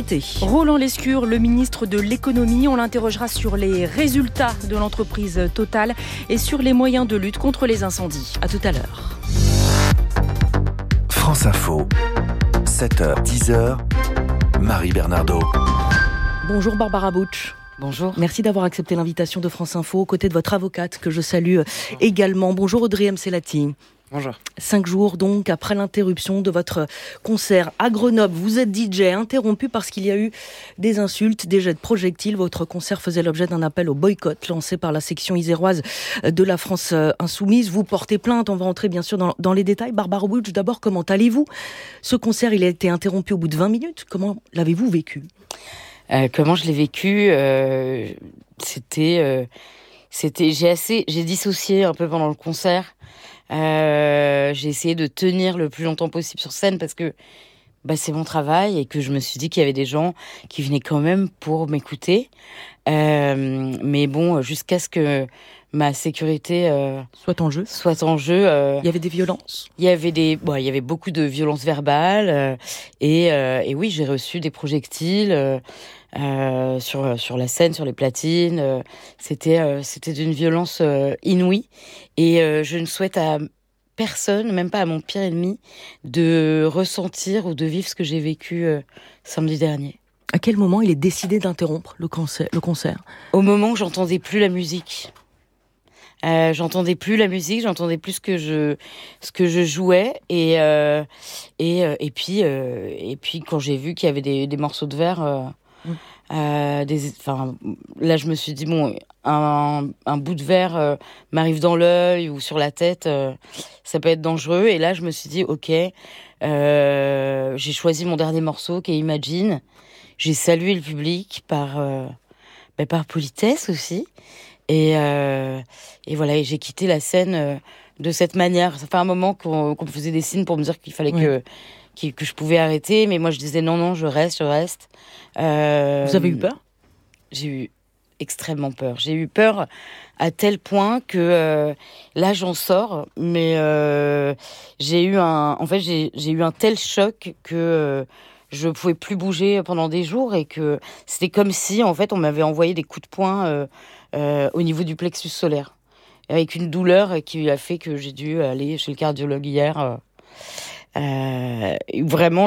invités. Roland Lescure, le ministre de l'économie. On l'interrogera sur les résultats de l'entreprise Total et sur les moyens de lutte contre les incendies. À tout à l'heure. France Info, 7h, 10h, Marie Bernardo. Bonjour Barbara Butch. Bonjour. Merci d'avoir accepté l'invitation de France Info aux côtés de votre avocate que je salue également. Bonjour Audrey Mselati. Bonjour. 5 jours donc après l'interruption de votre concert à Grenoble. Vous êtes DJ interrompu parce qu'il y a eu des insultes, des jets de projectiles. Votre concert faisait l'objet d'un appel au boycott lancé par la section iséroise de la France Insoumise. Vous portez plainte, on va entrer bien sûr dans les détails. Barbara Butch, d'abord, comment allez-vous ? Ce concert, il a été interrompu au bout de 20 minutes. Comment l'avez-vous vécu ? Comment je l'ai vécu, j'ai dissocié un peu pendant le concert. J'ai essayé de tenir le plus longtemps possible sur scène parce que c'est mon travail et que je me suis dit qu'il y avait des gens qui venaient quand même pour m'écouter. Mais bon, jusqu'à ce que ma sécurité soit en jeu. Il y avait des violences. Il y avait beaucoup de violences verbales et oui, j'ai reçu des projectiles sur la scène, sur les platines. C'était d'une violence inouïe et je ne souhaite à personne, même pas à mon pire ennemi, de ressentir ou de vivre ce que j'ai vécu samedi dernier. À quel moment il est décidé d'interrompre le concert ? Au moment où j'entendais plus la musique. J'entendais plus ce que je jouais et puis quand j'ai vu qu'il y avait des morceaux de verre, là je me suis dit bon, un bout de verre m'arrive dans l'œil ou sur la tête, ça peut être dangereux. Et là je me suis dit ok, j'ai choisi mon dernier morceau qui est Imagine. J'ai salué le public par politesse aussi. Et voilà, et j'ai quitté la scène de cette manière. Ça fait un moment qu'on me faisait des signes pour me dire qu'il fallait que je pouvais arrêter, mais moi je disais non, je reste. Vous avez eu peur ? J'ai eu extrêmement peur. J'ai eu peur à tel point que là j'en sors, mais j'ai eu un tel choc que je pouvais plus bouger pendant des jours et que c'était comme si en fait on m'avait envoyé des coups de poing au niveau du plexus solaire, avec une douleur qui a fait que j'ai dû aller chez le cardiologue hier. Vraiment,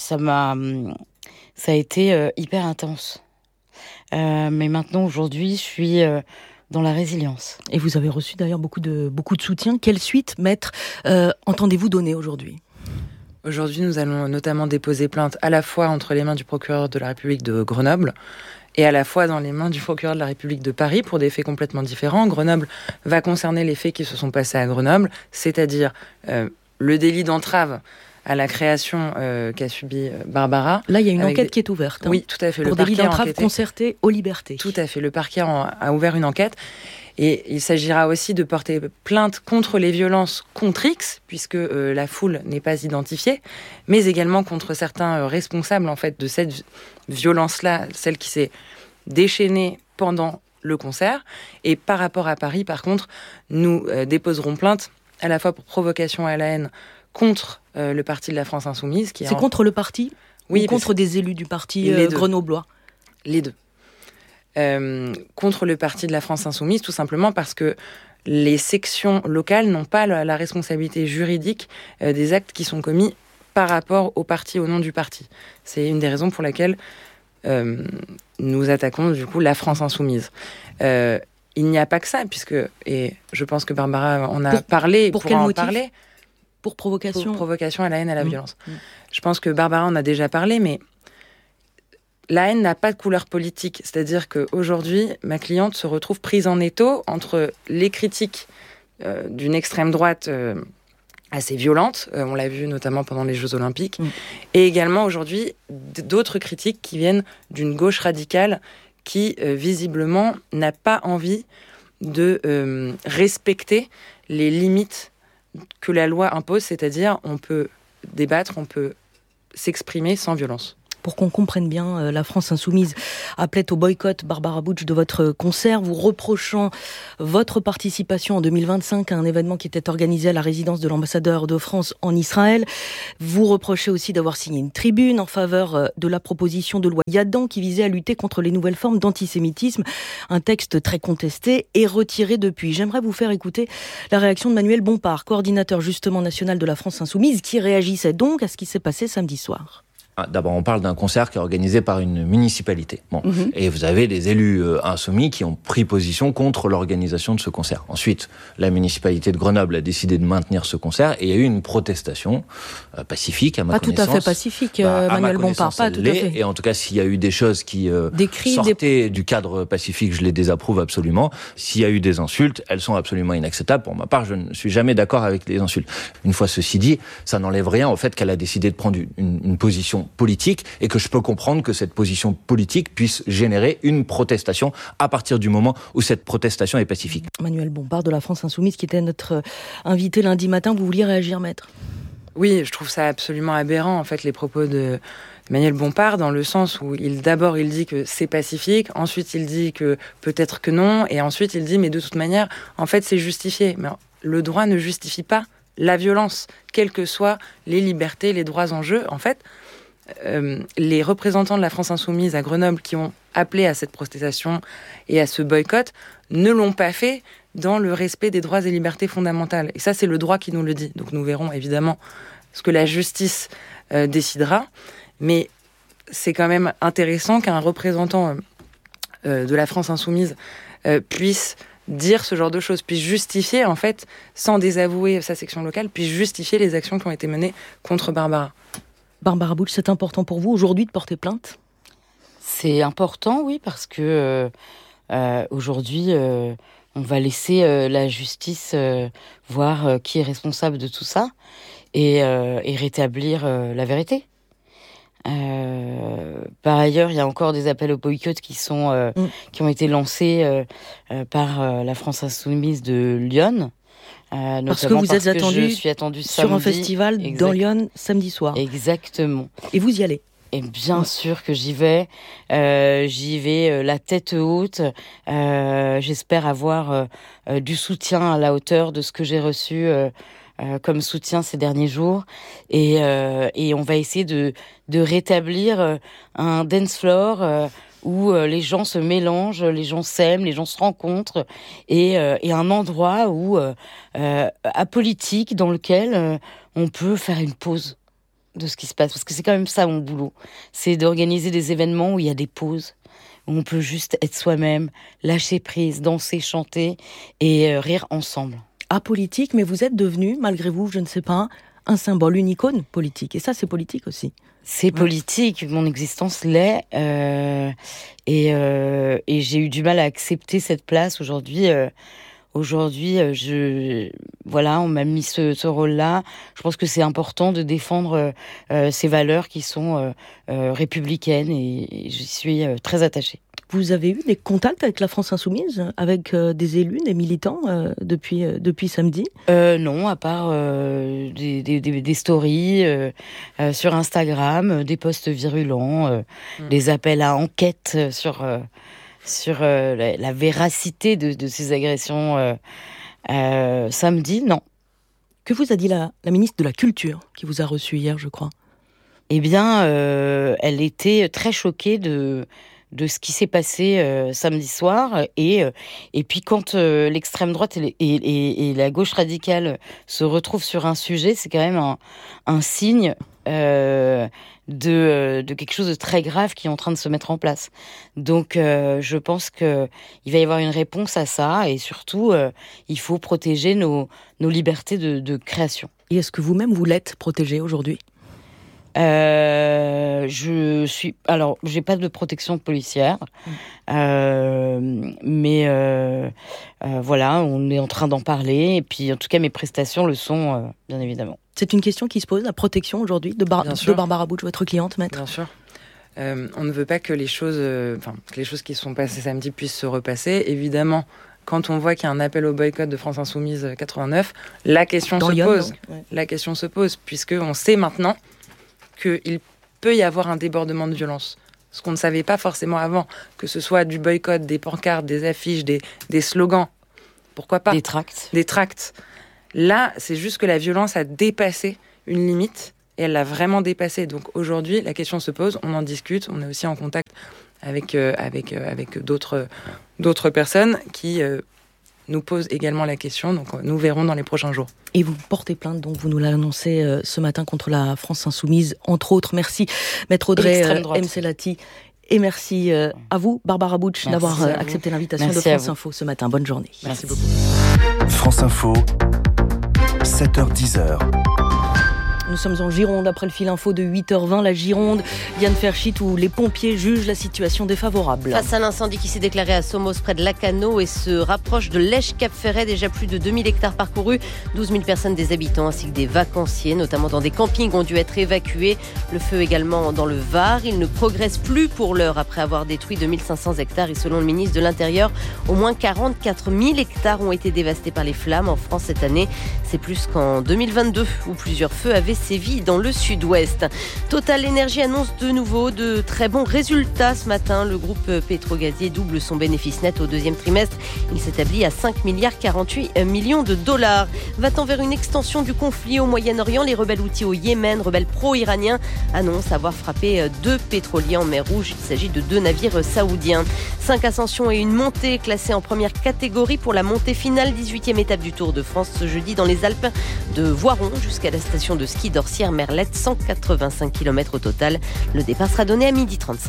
ça a été hyper intense. Mais maintenant, aujourd'hui, je suis dans la résilience. Et vous avez reçu d'ailleurs beaucoup de soutien. Quelle suite, maître, entendez-vous donner aujourd'hui ? Aujourd'hui, nous allons notamment déposer plainte à la fois entre les mains du procureur de la République de Grenoble et à la fois dans les mains du procureur de la République de Paris pour des faits complètement différents. Grenoble va concerner les faits qui se sont passés à Grenoble, c'est-à-dire le délit d'entrave à la création qu'a subi Barbara. Là, il y a une enquête qui est ouverte. Oui, tout à fait. Pour délit d'entrave concerté aux libertés. Tout à fait. Le parquet a ouvert une enquête. Et il s'agira aussi de porter plainte contre les violences contre X, puisque la foule n'est pas identifiée, mais également contre certains responsables en fait de cette violence-là, celle qui s'est déchaînée pendant le concert. Et par rapport à Paris, par contre, nous déposerons plainte à la fois pour provocation à la haine contre le parti de la France Insoumise. C'est contre le parti ? Oui, ou contre des élus du parti grenoblois ? Les deux. Contre le parti de la France Insoumise, tout simplement parce que les sections locales n'ont pas la responsabilité juridique des actes qui sont commis par rapport au parti, au nom du parti. C'est une des raisons pour laquelle nous attaquons du coup la France Insoumise. Il n'y a pas que ça, et je pense que Barbara en a parlé. Pour quel motif ? Pour provocation ? Pour provocation à la haine et à la violence. Je pense que Barbara en a déjà parlé, mais la haine n'a pas de couleur politique. C'est-à-dire qu'aujourd'hui, ma cliente se retrouve prise en étau entre les critiques d'une extrême droite assez violente, on l'a vu notamment pendant les Jeux Olympiques, et également aujourd'hui d'autres critiques qui viennent d'une gauche radicale qui visiblement n'a pas envie de respecter les limites que la loi impose, c'est-à-dire on peut débattre, on peut s'exprimer sans violence. Pour qu'on comprenne bien, la France insoumise appelait au boycott, Barbara Butch, de votre concert, vous reprochant votre participation en 2025 à un événement qui était organisé à la résidence de l'ambassadeur de France en Israël. Vous reprochez aussi d'avoir signé une tribune en faveur de la proposition de loi Yadan qui visait à lutter contre les nouvelles formes d'antisémitisme. Un texte très contesté et retiré depuis. J'aimerais vous faire écouter la réaction de Manuel Bompard, coordinateur justement national de la France insoumise, qui réagissait donc à ce qui s'est passé samedi soir. D'abord, on parle d'un concert qui est organisé par une municipalité. Et vous avez des élus insoumis qui ont pris position contre l'organisation de ce concert. Ensuite, la municipalité de Grenoble a décidé de maintenir ce concert et il y a eu une protestation pacifique, à ma connaissance. Pas tout à fait pacifique, Manuel Bompard, pas tout à fait. Et en tout cas, s'il y a eu des choses qui sortaient du cadre pacifique, je les désapprouve absolument. S'il y a eu des insultes, elles sont absolument inacceptables. Pour ma part, je ne suis jamais d'accord avec les insultes. Une fois ceci dit, ça n'enlève rien au fait qu'elle a décidé de prendre une position politique et que je peux comprendre que cette position politique puisse générer une protestation à partir du moment où cette protestation est pacifique. Manuel Bompard de la France Insoumise qui était notre invité lundi matin, vous vouliez réagir, maître ? Oui, je trouve ça absolument aberrant en fait les propos de Manuel Bompard dans le sens où d'abord il dit que c'est pacifique, ensuite il dit que peut-être que non et ensuite il dit mais de toute manière en fait c'est justifié. Mais le droit ne justifie pas la violence, quelles que soient les libertés, les droits en jeu. En fait, les représentants de la France insoumise à Grenoble qui ont appelé à cette protestation et à ce boycott ne l'ont pas fait dans le respect des droits et libertés fondamentales. Et ça, c'est le droit qui nous le dit. Donc nous verrons évidemment ce que la justice décidera. Mais c'est quand même intéressant qu'un représentant de la France insoumise puisse dire ce genre de choses, puisse justifier, en fait, sans désavouer sa section locale, puisse justifier les actions qui ont été menées contre Barbara. Barbara Butch, c'est important pour vous aujourd'hui de porter plainte ? C'est important, oui, parce que aujourd'hui, on va laisser la justice voir qui est responsable de tout ça et rétablir la vérité. Par ailleurs, il y a encore des appels au boycott qui ont été lancés par la France insoumise de Lyon. Parce que vous êtes attendu sur un festival dans Lyon samedi soir. Exactement. Et vous y allez ? Et bien sûr que j'y vais. J'y vais la tête haute. J'espère avoir du soutien à la hauteur de ce que j'ai reçu comme soutien ces derniers jours. Et on va essayer de rétablir un dance floor où les gens se mélangent, les gens s'aiment, les gens se rencontrent, et un endroit où apolitique dans lequel on peut faire une pause de ce qui se passe. Parce que c'est quand même ça mon boulot, c'est d'organiser des événements où il y a des pauses, où on peut juste être soi-même, lâcher prise, danser, chanter et rire ensemble. Apolitique, mais vous êtes devenu, malgré vous, je ne sais pas, un symbole, une icône politique. Et ça, c'est politique aussi. C'est politique, mon existence l'est, et j'ai eu du mal à accepter cette place aujourd'hui. Aujourd'hui, on m'a mis ce rôle-là. Je pense que c'est important de défendre ces valeurs qui sont républicaines, et j'y suis très attachée. Vous avez eu des contacts avec la France insoumise, avec des élus, des militants depuis samedi ? Non, à part des stories sur Instagram, des posts virulents, des appels à enquête sur la véracité de ces agressions. Samedi, non. Que vous a dit la ministre de la Culture, qui vous a reçu hier, je crois ? Eh bien, elle était très choquée de ce qui s'est passé samedi soir, et puis quand l'extrême droite et la gauche radicale se retrouvent sur un sujet, c'est quand même un signe de quelque chose de très grave qui est en train de se mettre en place. Donc je pense que il va y avoir une réponse à ça, et surtout il faut protéger nos libertés de création. Et est-ce que vous-même vous l'êtes protégée aujourd'hui ? J'ai pas de protection policière, mais voilà, on est en train d'en parler, et puis en tout cas mes prestations le sont, bien évidemment. C'est une question qui se pose, la protection aujourd'hui de Barbara Butch, votre cliente, maître. Bien sûr. On ne veut pas que les choses qui sont passées samedi puissent se repasser. Évidemment, quand on voit qu'il y a un appel au boycott de France Insoumise 89, la question se pose. La question se pose, puisqu'on sait maintenant qu'il peut y avoir un débordement de violence. Ce qu'on ne savait pas forcément avant, que ce soit du boycott, des pancartes, des affiches, des slogans. Pourquoi pas ? Des tracts. Des tracts. Là, c'est juste que la violence a dépassé une limite et elle l'a vraiment dépassée. Donc aujourd'hui, la question se pose, on en discute, on est aussi en contact avec d'autres personnes qui nous posent également la question. Donc nous verrons dans les prochains jours. Et vous portez plainte, donc vous nous l'annoncez ce matin contre la France Insoumise, entre autres. Merci, Maître Audrey Mselati. Et merci à vous, Barbara Butch, d'avoir accepté l'invitation de France Info ce matin. Bonne journée. Merci beaucoup. France Info, 7h-10h. Nous sommes en Gironde, après le fil info de 8h20. La Gironde, Diane Ferchit, où les pompiers jugent la situation défavorable. Face à l'incendie qui s'est déclaré à Somos, près de Lacanau, et se rapproche de Lèche-Cap-Ferret, déjà plus de 2000 hectares parcourus, 12 000 personnes, des habitants ainsi que des vacanciers, notamment dans des campings, ont dû être évacués. Le feu également dans le Var. Il ne progresse plus pour l'heure après avoir détruit 2500 hectares. Et selon le ministre de l'Intérieur, au moins 44 000 hectares ont été dévastés par les flammes en France cette année. C'est plus qu'en 2022, où plusieurs feux avaient sévi dans le sud-ouest. Total Energy annonce de nouveau de très bons résultats ce matin. Le groupe pétrogazier double son bénéfice net au deuxième trimestre. Il s'établit à 5,48 milliards de dollars. Va-t-on vers une extension du conflit au Moyen-Orient ? Les rebelles houthis au Yémen, rebelles pro-iraniens, annoncent avoir frappé 2 pétroliers en mer Rouge. Il s'agit de 2 navires saoudiens. 5 ascensions et une montée classée en première catégorie pour la montée finale, 18e étape du Tour de France ce jeudi dans les Alpes, de Voiron jusqu'à la station de ski d'Orsières-Merlette, 185 km au total. Le départ sera donné à 12h35.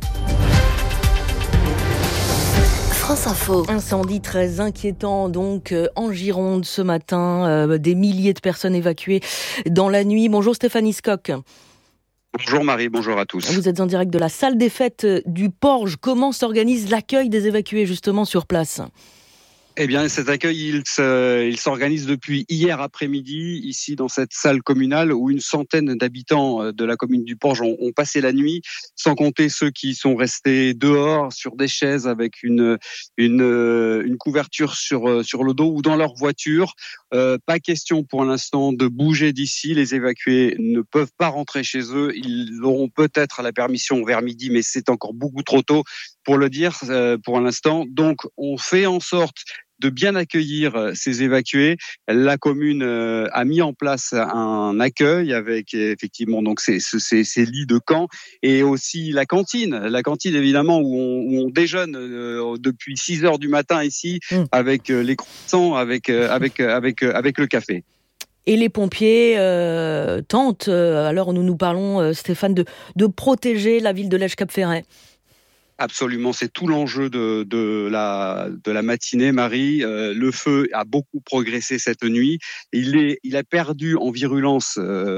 France Info. Incendie très inquiétant donc en Gironde ce matin. Des milliers de personnes évacuées dans la nuit. Bonjour Stéphanie Skock. Bonjour Marie, bonjour à tous. Vous êtes en direct de la salle des fêtes du Porge. Comment s'organise l'accueil des évacués justement sur place ? Eh bien, cet accueil, il s'organise depuis hier après-midi, ici dans cette salle communale où une centaine d'habitants de la commune du Porge ont passé la nuit, sans compter ceux qui sont restés dehors sur des chaises avec une couverture sur le dos ou dans leur voiture. Pas question pour l'instant de bouger d'ici. Les évacués ne peuvent pas rentrer chez eux. Ils auront peut-être la permission vers midi, mais c'est encore beaucoup trop tôt pour le dire pour l'instant. Donc, on fait en sorte de bien accueillir ces évacués. La commune a mis en place un accueil avec effectivement donc ces lits de camp et aussi la cantine évidemment où on déjeune depuis 6h du matin ici avec les croissants, avec le café. Et les pompiers tentent, à l'heure où nous parlons, Stéphane, de protéger la ville de Lèche-Cap-Ferret. Absolument, c'est tout l'enjeu de la matinée, Marie. Le feu a beaucoup progressé cette nuit. Il a perdu en virulence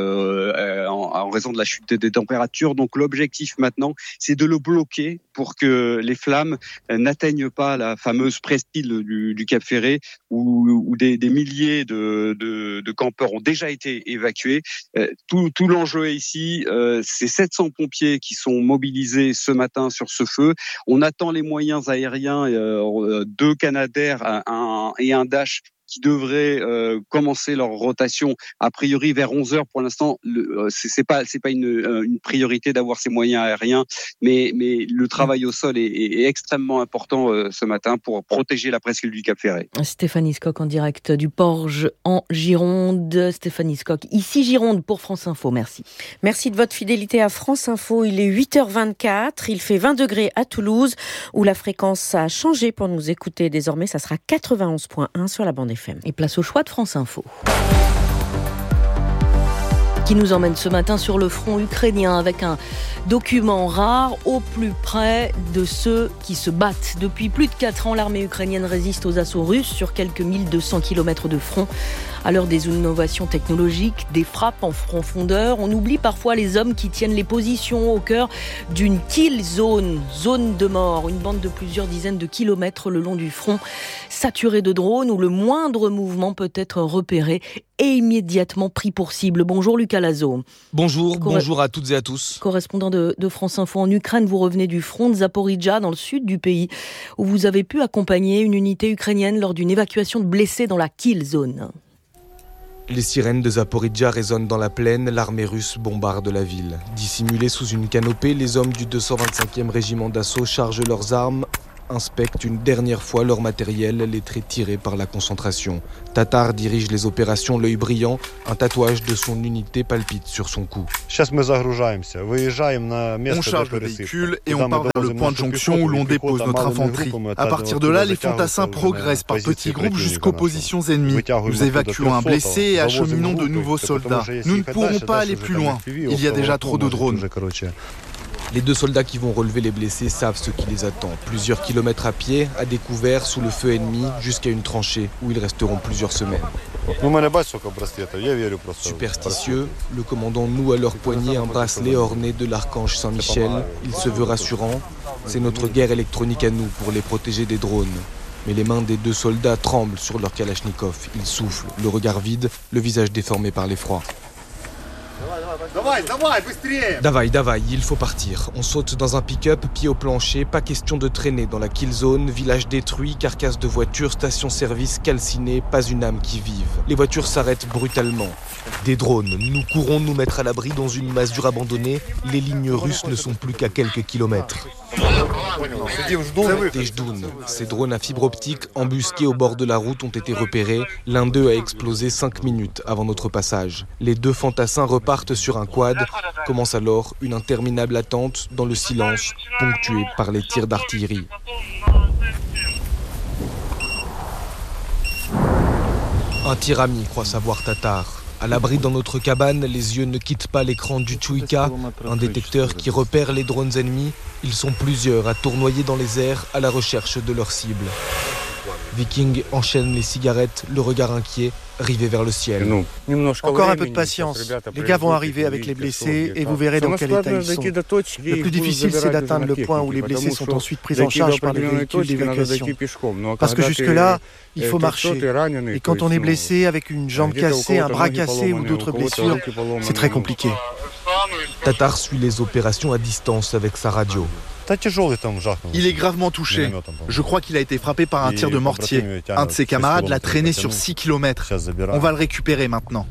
en raison de la chute des températures. Donc l'objectif maintenant, c'est de le bloquer pour que les flammes n'atteignent pas la fameuse presqu'île du Cap Ferret où des milliers de campeurs ont déjà été évacués. Tout l'enjeu est ici. C'est 700 pompiers qui sont mobilisés ce matin sur ce feu. On attend les moyens aériens, 2 Canadair et un Dash qui devraient commencer leur rotation a priori vers 11h. Pour l'instant, c'est pas une priorité d'avoir ces moyens aériens, mais le travail au sol est extrêmement important ce matin pour protéger la presqu'île du Cap Ferret. Stéphanie Skock en direct du Porge en Gironde. Stéphanie Skock, ici Gironde pour France Info. Merci. Merci de votre fidélité à France Info. Il est 8h24. Il fait 20 degrés à Toulouse où la fréquence a changé pour nous écouter. Désormais, ça sera 91.1 sur la bande FM. Et place au choix de France Info. Qui nous emmène ce matin sur le front ukrainien avec un document rare au plus près de ceux qui se battent. Depuis plus de 4 ans, l'armée ukrainienne résiste aux assauts russes sur quelques 1200 km de front. À l'heure des innovations technologiques, des frappes en profondeur, on oublie parfois les hommes qui tiennent les positions au cœur d'une kill zone, zone de mort, une bande de plusieurs dizaines de kilomètres le long du front, saturée de drones où le moindre mouvement peut être repéré et immédiatement pris pour cible. Bonjour Lucas Lazo. Bonjour à toutes et à tous. Correspondant de France Info en Ukraine, vous revenez du front de Zaporijia dans le sud du pays où vous avez pu accompagner une unité ukrainienne lors d'une évacuation de blessés dans la kill zone. Les sirènes de Zaporijjia résonnent dans la plaine, l'armée russe bombarde la ville. Dissimulés sous une canopée, les hommes du 225e régiment d'assaut chargent leurs armes, inspectent une dernière fois leur matériel, les traits tirés par la concentration. Tatar dirige les opérations l'œil brillant, un tatouage de son unité palpite sur son cou. On charge le véhicule et on part vers le point de jonction où l'on dépose notre infanterie. À partir de là, les fantassins progressent par petits groupes jusqu'aux positions ennemies. Nous évacuons un blessé et acheminons de nouveaux soldats. Nous ne pourrons pas aller plus loin. Il y a déjà trop de drones. Les 2 soldats qui vont relever les blessés savent ce qui les attend. Plusieurs kilomètres à pied, à découvert, sous le feu ennemi, jusqu'à une tranchée où ils resteront plusieurs semaines. Superstitieux, le commandant noue à leur poignet un bracelet orné de l'archange Saint-Michel. Il se veut rassurant. C'est notre guerre électronique à nous pour les protéger des drones. Mais les mains des 2 soldats tremblent sur leur kalachnikov. Ils soufflent, le regard vide, le visage déformé par l'effroi. Davai, il faut partir. On saute dans un pick-up, pied au plancher, pas question de traîner dans la kill zone, village détruit, carcasse de voitures, station-service calcinée, pas une âme qui vive. Les voitures s'arrêtent brutalement. Des drones, nous courons nous mettre à l'abri dans une masure abandonnée, les lignes russes ne sont plus qu'à quelques kilomètres. Tejdoun, ces drones à fibre optique embusqués au bord de la route ont été repérés. L'un d'eux a explosé 5 minutes avant notre passage. Les 2 fantassins repartent sur un quad. Commence alors une interminable attente dans le silence, ponctuée par les tirs d'artillerie. Un tir ami, croit savoir Tatar. À l'abri dans notre cabane, les yeux ne quittent pas l'écran du Tchouïka, un détecteur qui repère les drones ennemis. Ils sont plusieurs à tournoyer dans les airs à la recherche de leur cible. Viking enchaîne les cigarettes, le regard inquiet, rivé vers le ciel. Encore un peu de patience. Les gars vont arriver avec les blessés et vous verrez dans quel état ils sont. Le plus difficile, c'est d'atteindre le point où les blessés sont ensuite pris en charge par les véhicules d'évacuation. Parce que jusque-là, il faut marcher. Et quand on est blessé avec une jambe cassée, un bras cassé ou d'autres blessures, c'est très compliqué. Tatar suit les opérations à distance avec sa radio. Il est gravement touché. Je crois qu'il a été frappé par un tir de mortier. Un de ses camarades l'a traîné sur 6 km. On va le récupérer maintenant.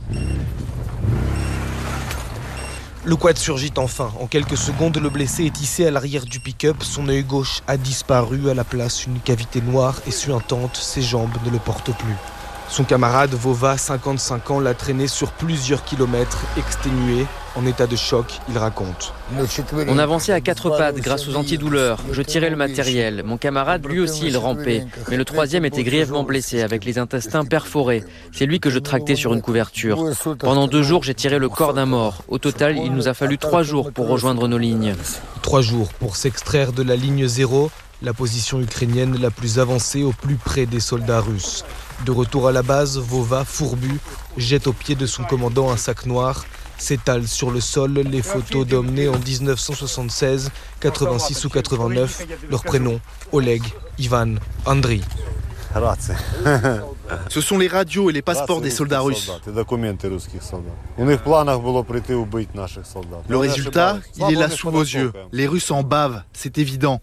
Le quad surgit enfin. En quelques secondes, le blessé est hissé à l'arrière du pick-up. Son œil gauche a disparu. À la place, une cavité noire et suintante. Ses jambes ne le portent plus. Son camarade Vova, 55 ans, l'a traîné sur plusieurs kilomètres, exténué. En état de choc, il raconte. On avançait à 4 pattes grâce aux antidouleurs. Je tirais le matériel. Mon camarade, lui aussi, il rampait. Mais le 3e était grièvement blessé, avec les intestins perforés. C'est lui que je tractais sur une couverture. Pendant 2 jours, j'ai tiré le corps d'un mort. Au total, il nous a fallu 3 jours pour rejoindre nos lignes. 3 jours pour s'extraire de la ligne 0, la position ukrainienne la plus avancée au plus près des soldats russes. De retour à la base, Vova, fourbu, jette au pied de son commandant un sac noir, s'étalent sur le sol les photos d'hommes nés en 1976, 86 ou 89, leurs prénoms, Oleg, Ivan, Andriy. Ce sont les radios et les passeports des soldats russes. Le résultat, il est là sous vos yeux. Les Russes en bavent, c'est évident.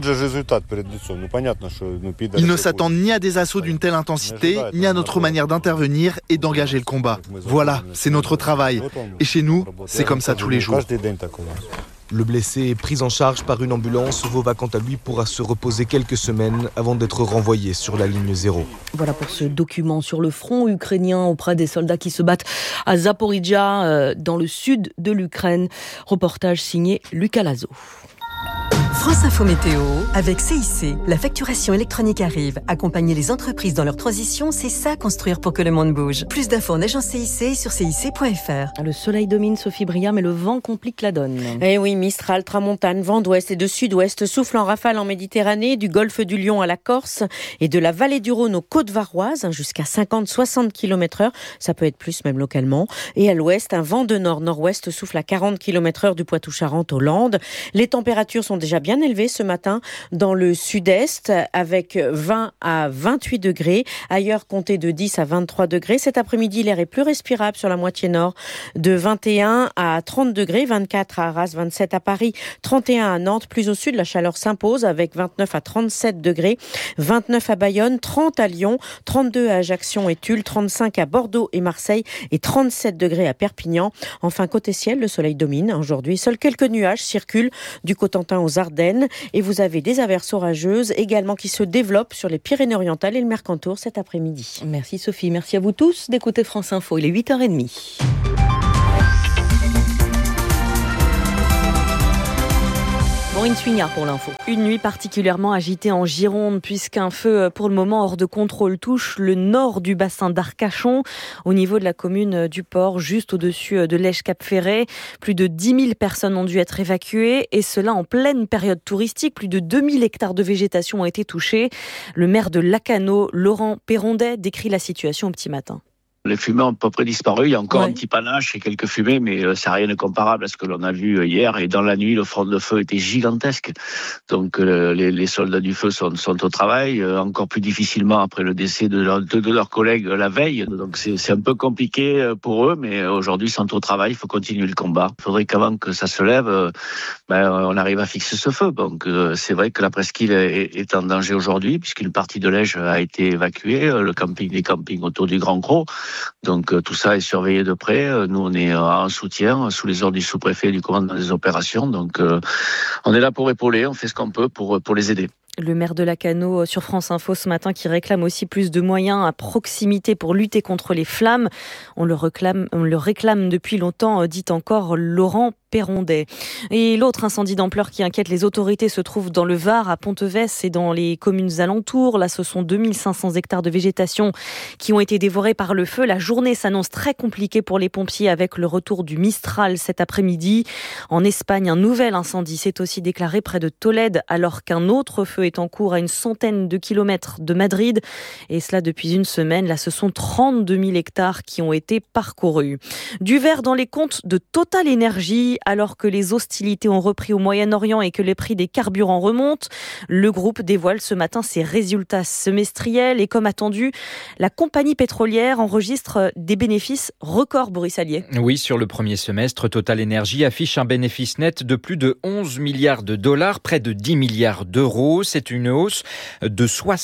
Ils ne s'attendent ni à des assauts d'une telle intensité, ni à notre manière d'intervenir et d'engager le combat. Voilà, c'est notre travail. Et chez nous, c'est comme ça tous les jours. Le blessé est pris en charge par une ambulance. Vova, quant à lui, pourra se reposer quelques semaines avant d'être renvoyé sur la ligne 0. Voilà pour ce document sur le front ukrainien auprès des soldats qui se battent à Zaporijjia, dans le sud de l'Ukraine. Reportage signé Lucas Lazo. France Info Météo, avec CIC, la facturation électronique arrive. Accompagner les entreprises dans leur transition, c'est ça construire pour que le monde bouge. Plus d'infos en agence CIC sur cic.fr. Le soleil domine, Sophie Bria, mais le vent complique la donne. Eh oui, Mistral, tramontane, vent d'ouest et de sud-ouest souffle en rafale en Méditerranée, du golfe du Lion à la Corse et de la vallée du Rhône aux côtes varoises, jusqu'à 50-60 km/h. Ça peut être plus même localement. Et à l'ouest, un vent de nord-nord-ouest souffle à 40 km/h du Poitou-Charentes aux Landes. Les températures sont déjà déjà bien élevé ce matin dans le sud-est avec 20 à 28 degrés. Ailleurs, comptez de 10 à 23 degrés. Cet après-midi, l'air est plus respirable sur la moitié nord, de 21 à 30 degrés, 24 à Arras, 27 à Paris, 31 à Nantes. Plus au sud, la chaleur s'impose avec 29 à 37 degrés, 29 à Bayonne, 30 à Lyon, 32 à Ajaccio et Tulle, 35 à Bordeaux et Marseille et 37 degrés à Perpignan. Enfin, côté ciel, le soleil domine aujourd'hui. Seuls quelques nuages circulent du Cotentin aux Ardennes et vous avez des averses orageuses également qui se développent sur les Pyrénées-Orientales et le Mercantour cet après-midi. Merci Sophie, merci à vous tous d'écouter France Info. Il est 8h30. Maureen Suignard pour l'info. Une nuit particulièrement agitée en Gironde puisqu'un feu pour le moment hors de contrôle touche le nord du bassin d'Arcachon au niveau de la commune du Port, juste au-dessus de Lèche-Cap-Ferret. Plus de 10 000 personnes ont dû être évacuées et cela en pleine période touristique. Plus de 2000 hectares de végétation ont été touchés. Le maire de Lacanau, Laurent Perrondet, décrit la situation au petit matin. Les fumées ont à peu près disparu. Il y a encore un petit panache et quelques fumées, mais c'est rien de comparable à ce que l'on a vu hier. Et dans la nuit, le front de feu était gigantesque. Donc les soldats du feu sont au travail, encore plus difficilement après le décès de leurs collègues la veille. Donc c'est un peu compliqué pour eux, mais aujourd'hui ils sont au travail. Il faut continuer le combat. Il faudrait qu'avant que ça se lève, on arrive à fixer ce feu. Donc c'est vrai que la presqu'île est en danger aujourd'hui, puisqu'une partie de Lège a été évacuée, les campings autour du Grand Cros. Donc tout ça est surveillé de près. Nous, on est en soutien sous les ordres du sous-préfet et du commandant des opérations. Donc on est là pour épauler, on fait ce qu'on peut pour les aider. Le maire de Lacanau sur France Info ce matin qui réclame aussi plus de moyens à proximité pour lutter contre les flammes. On le réclame depuis longtemps, dit encore Laurent Perrondet. Et l'autre incendie d'ampleur qui inquiète les autorités se trouve dans le Var, à Ponteves et dans les communes alentours. Là, ce sont 2500 hectares de végétation qui ont été dévorés par le feu. La journée s'annonce très compliquée pour les pompiers avec le retour du Mistral cet après-midi. En Espagne, un nouvel incendie s'est aussi déclaré près de Tolède alors qu'un autre feu est en cours à une centaine de kilomètres de Madrid. Et cela depuis une semaine. Là, ce sont 32 000 hectares qui ont été parcourus. Du vert dans les comptes de Total Energy. Alors que les hostilités ont repris au Moyen-Orient et que les prix des carburants remontent, le groupe dévoile ce matin ses résultats semestriels et comme attendu, la compagnie pétrolière enregistre des bénéfices records, Boris Allier. Oui, sur le premier semestre, Total Energy affiche un bénéfice net de plus de 11 milliards de dollars, près de 10 milliards d'euros. C'est une hausse de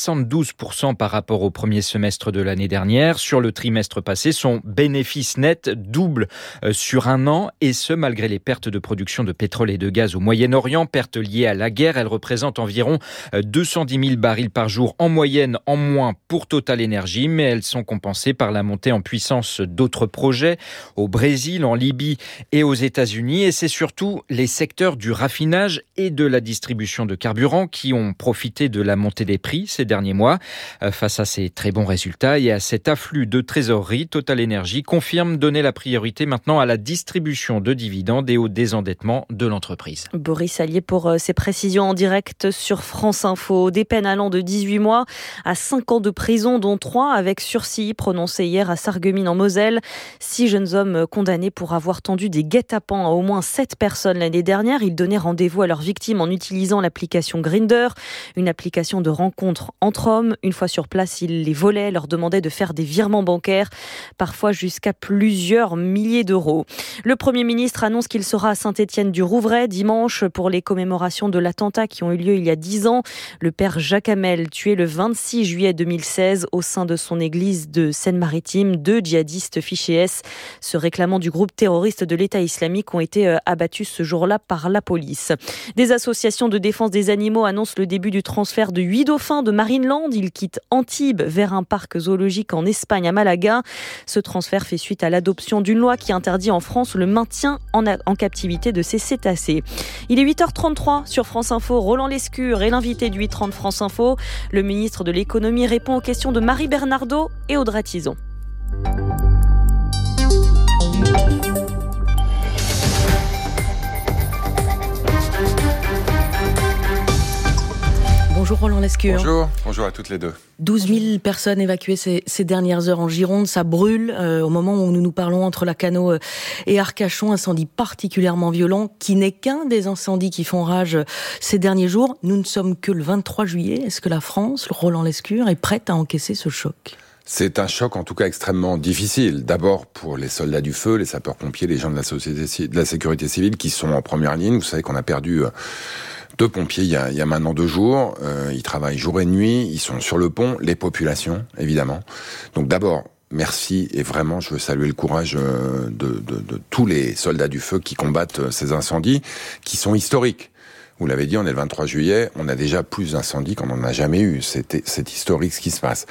72% par rapport au premier semestre de l'année dernière. Sur le trimestre passé, son bénéfice net double sur un an et ce malgré les pertes de production de pétrole et de gaz au Moyen-Orient, pertes liées à la guerre. Elles représentent environ 210 000 barils par jour en moyenne en moins pour Total Energy, mais elles sont compensées par la montée en puissance d'autres projets au Brésil, en Libye et aux États-Unis. Et c'est surtout les secteurs du raffinage et de la distribution de carburant qui ont profité de la montée des prix ces derniers mois. Face à ces très bons résultats et à cet afflux de trésorerie, Total Energy confirme donner la priorité maintenant à la distribution de dividendes et au désendettement de l'entreprise. Boris Allier pour ses précisions en direct sur France Info. Des peines allant de 18 mois à 5 ans de prison, dont 3 avec sursis prononcés hier à Sarreguemines en Moselle. 6 jeunes hommes condamnés pour avoir tendu des guet-apens à au moins 7 personnes l'année dernière. Ils donnaient rendez-vous à leurs victimes en utilisant l'application Grindr, une application de rencontre entre hommes. Une fois sur place, ils les volaient, leur demandaient de faire des virements bancaires, parfois jusqu'à plusieurs milliers d'euros. Le Premier ministre annonce qu'il sera à Saint-Étienne-du-Rouvray dimanche pour les commémorations de l'attentat qui ont eu lieu il y a 10 ans. Le père Jacques Hamel, tué le 26 juillet 2016 au sein de son église de Seine-Maritime. 2 djihadistes fichés S, se réclamant du groupe terroriste de l'État islamique, ont été abattus ce jour-là par la police. Des associations de défense des animaux annoncent le début du transfert de 8 dauphins de Marineland. Ils quittent Antibes vers un parc zoologique en Espagne, à Malaga. Ce transfert fait suite à l'adoption d'une loi qui interdit en France le maintien en captivité de ces cétacés. Il est 8h33 sur France Info. Roland Lescure est l'invité du 8h30 France Info. Le ministre de l'économie répond aux questions de Marie Bernardo et Audrey Tison. Bonjour Roland Lescure. Bonjour à toutes les deux. 12 000 personnes évacuées ces dernières heures en Gironde. Ça brûle au moment où nous parlons entre Lacanau et Arcachon. Incendie particulièrement violent qui n'est qu'un des incendies qui font rage ces derniers jours. Nous ne sommes que le 23 juillet. Est-ce que la France, Roland Lescure, est prête à encaisser ce choc ? C'est un choc en tout cas extrêmement difficile. D'abord pour les soldats du feu, les sapeurs-pompiers, les gens de la sécurité civile qui sont en première ligne. Vous savez qu'on a perdu 2 pompiers il y a maintenant 2 jours. Ils travaillent jour et nuit, ils sont sur le pont. Les populations, évidemment. Donc d'abord, merci et vraiment je veux saluer le courage de tous les soldats du feu qui combattent ces incendies qui sont historiques. Vous l'avez dit, on est le 23 juillet, on a déjà plus d'incendies qu'on n'en a jamais eu. C'est historique ce qui se passe.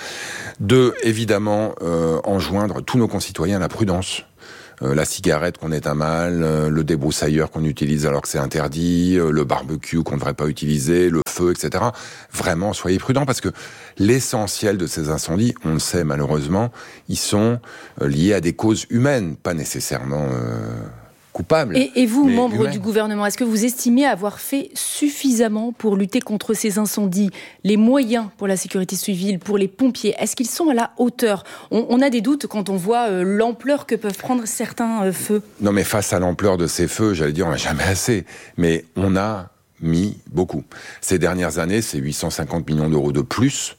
2, évidemment, enjoindre tous nos concitoyens à la prudence. La cigarette qu'on éteint mal, le débroussailleur qu'on utilise alors que c'est interdit, le barbecue qu'on ne devrait pas utiliser, le feu, etc. Vraiment, soyez prudents parce que l'essentiel de ces incendies, on le sait malheureusement, ils sont liés à des causes humaines, pas nécessairement coupables. Et vous, membres du gouvernement, est-ce que vous estimez avoir fait suffisamment pour lutter contre ces incendies ? Les moyens pour la sécurité civile, pour les pompiers, est-ce qu'ils sont à la hauteur ? On a des doutes quand on voit l'ampleur que peuvent prendre certains feux. Non mais face à l'ampleur de ces feux, j'allais dire on n'a jamais assez. Mais on a mis beaucoup. Ces dernières années, c'est 850 millions d'euros de plus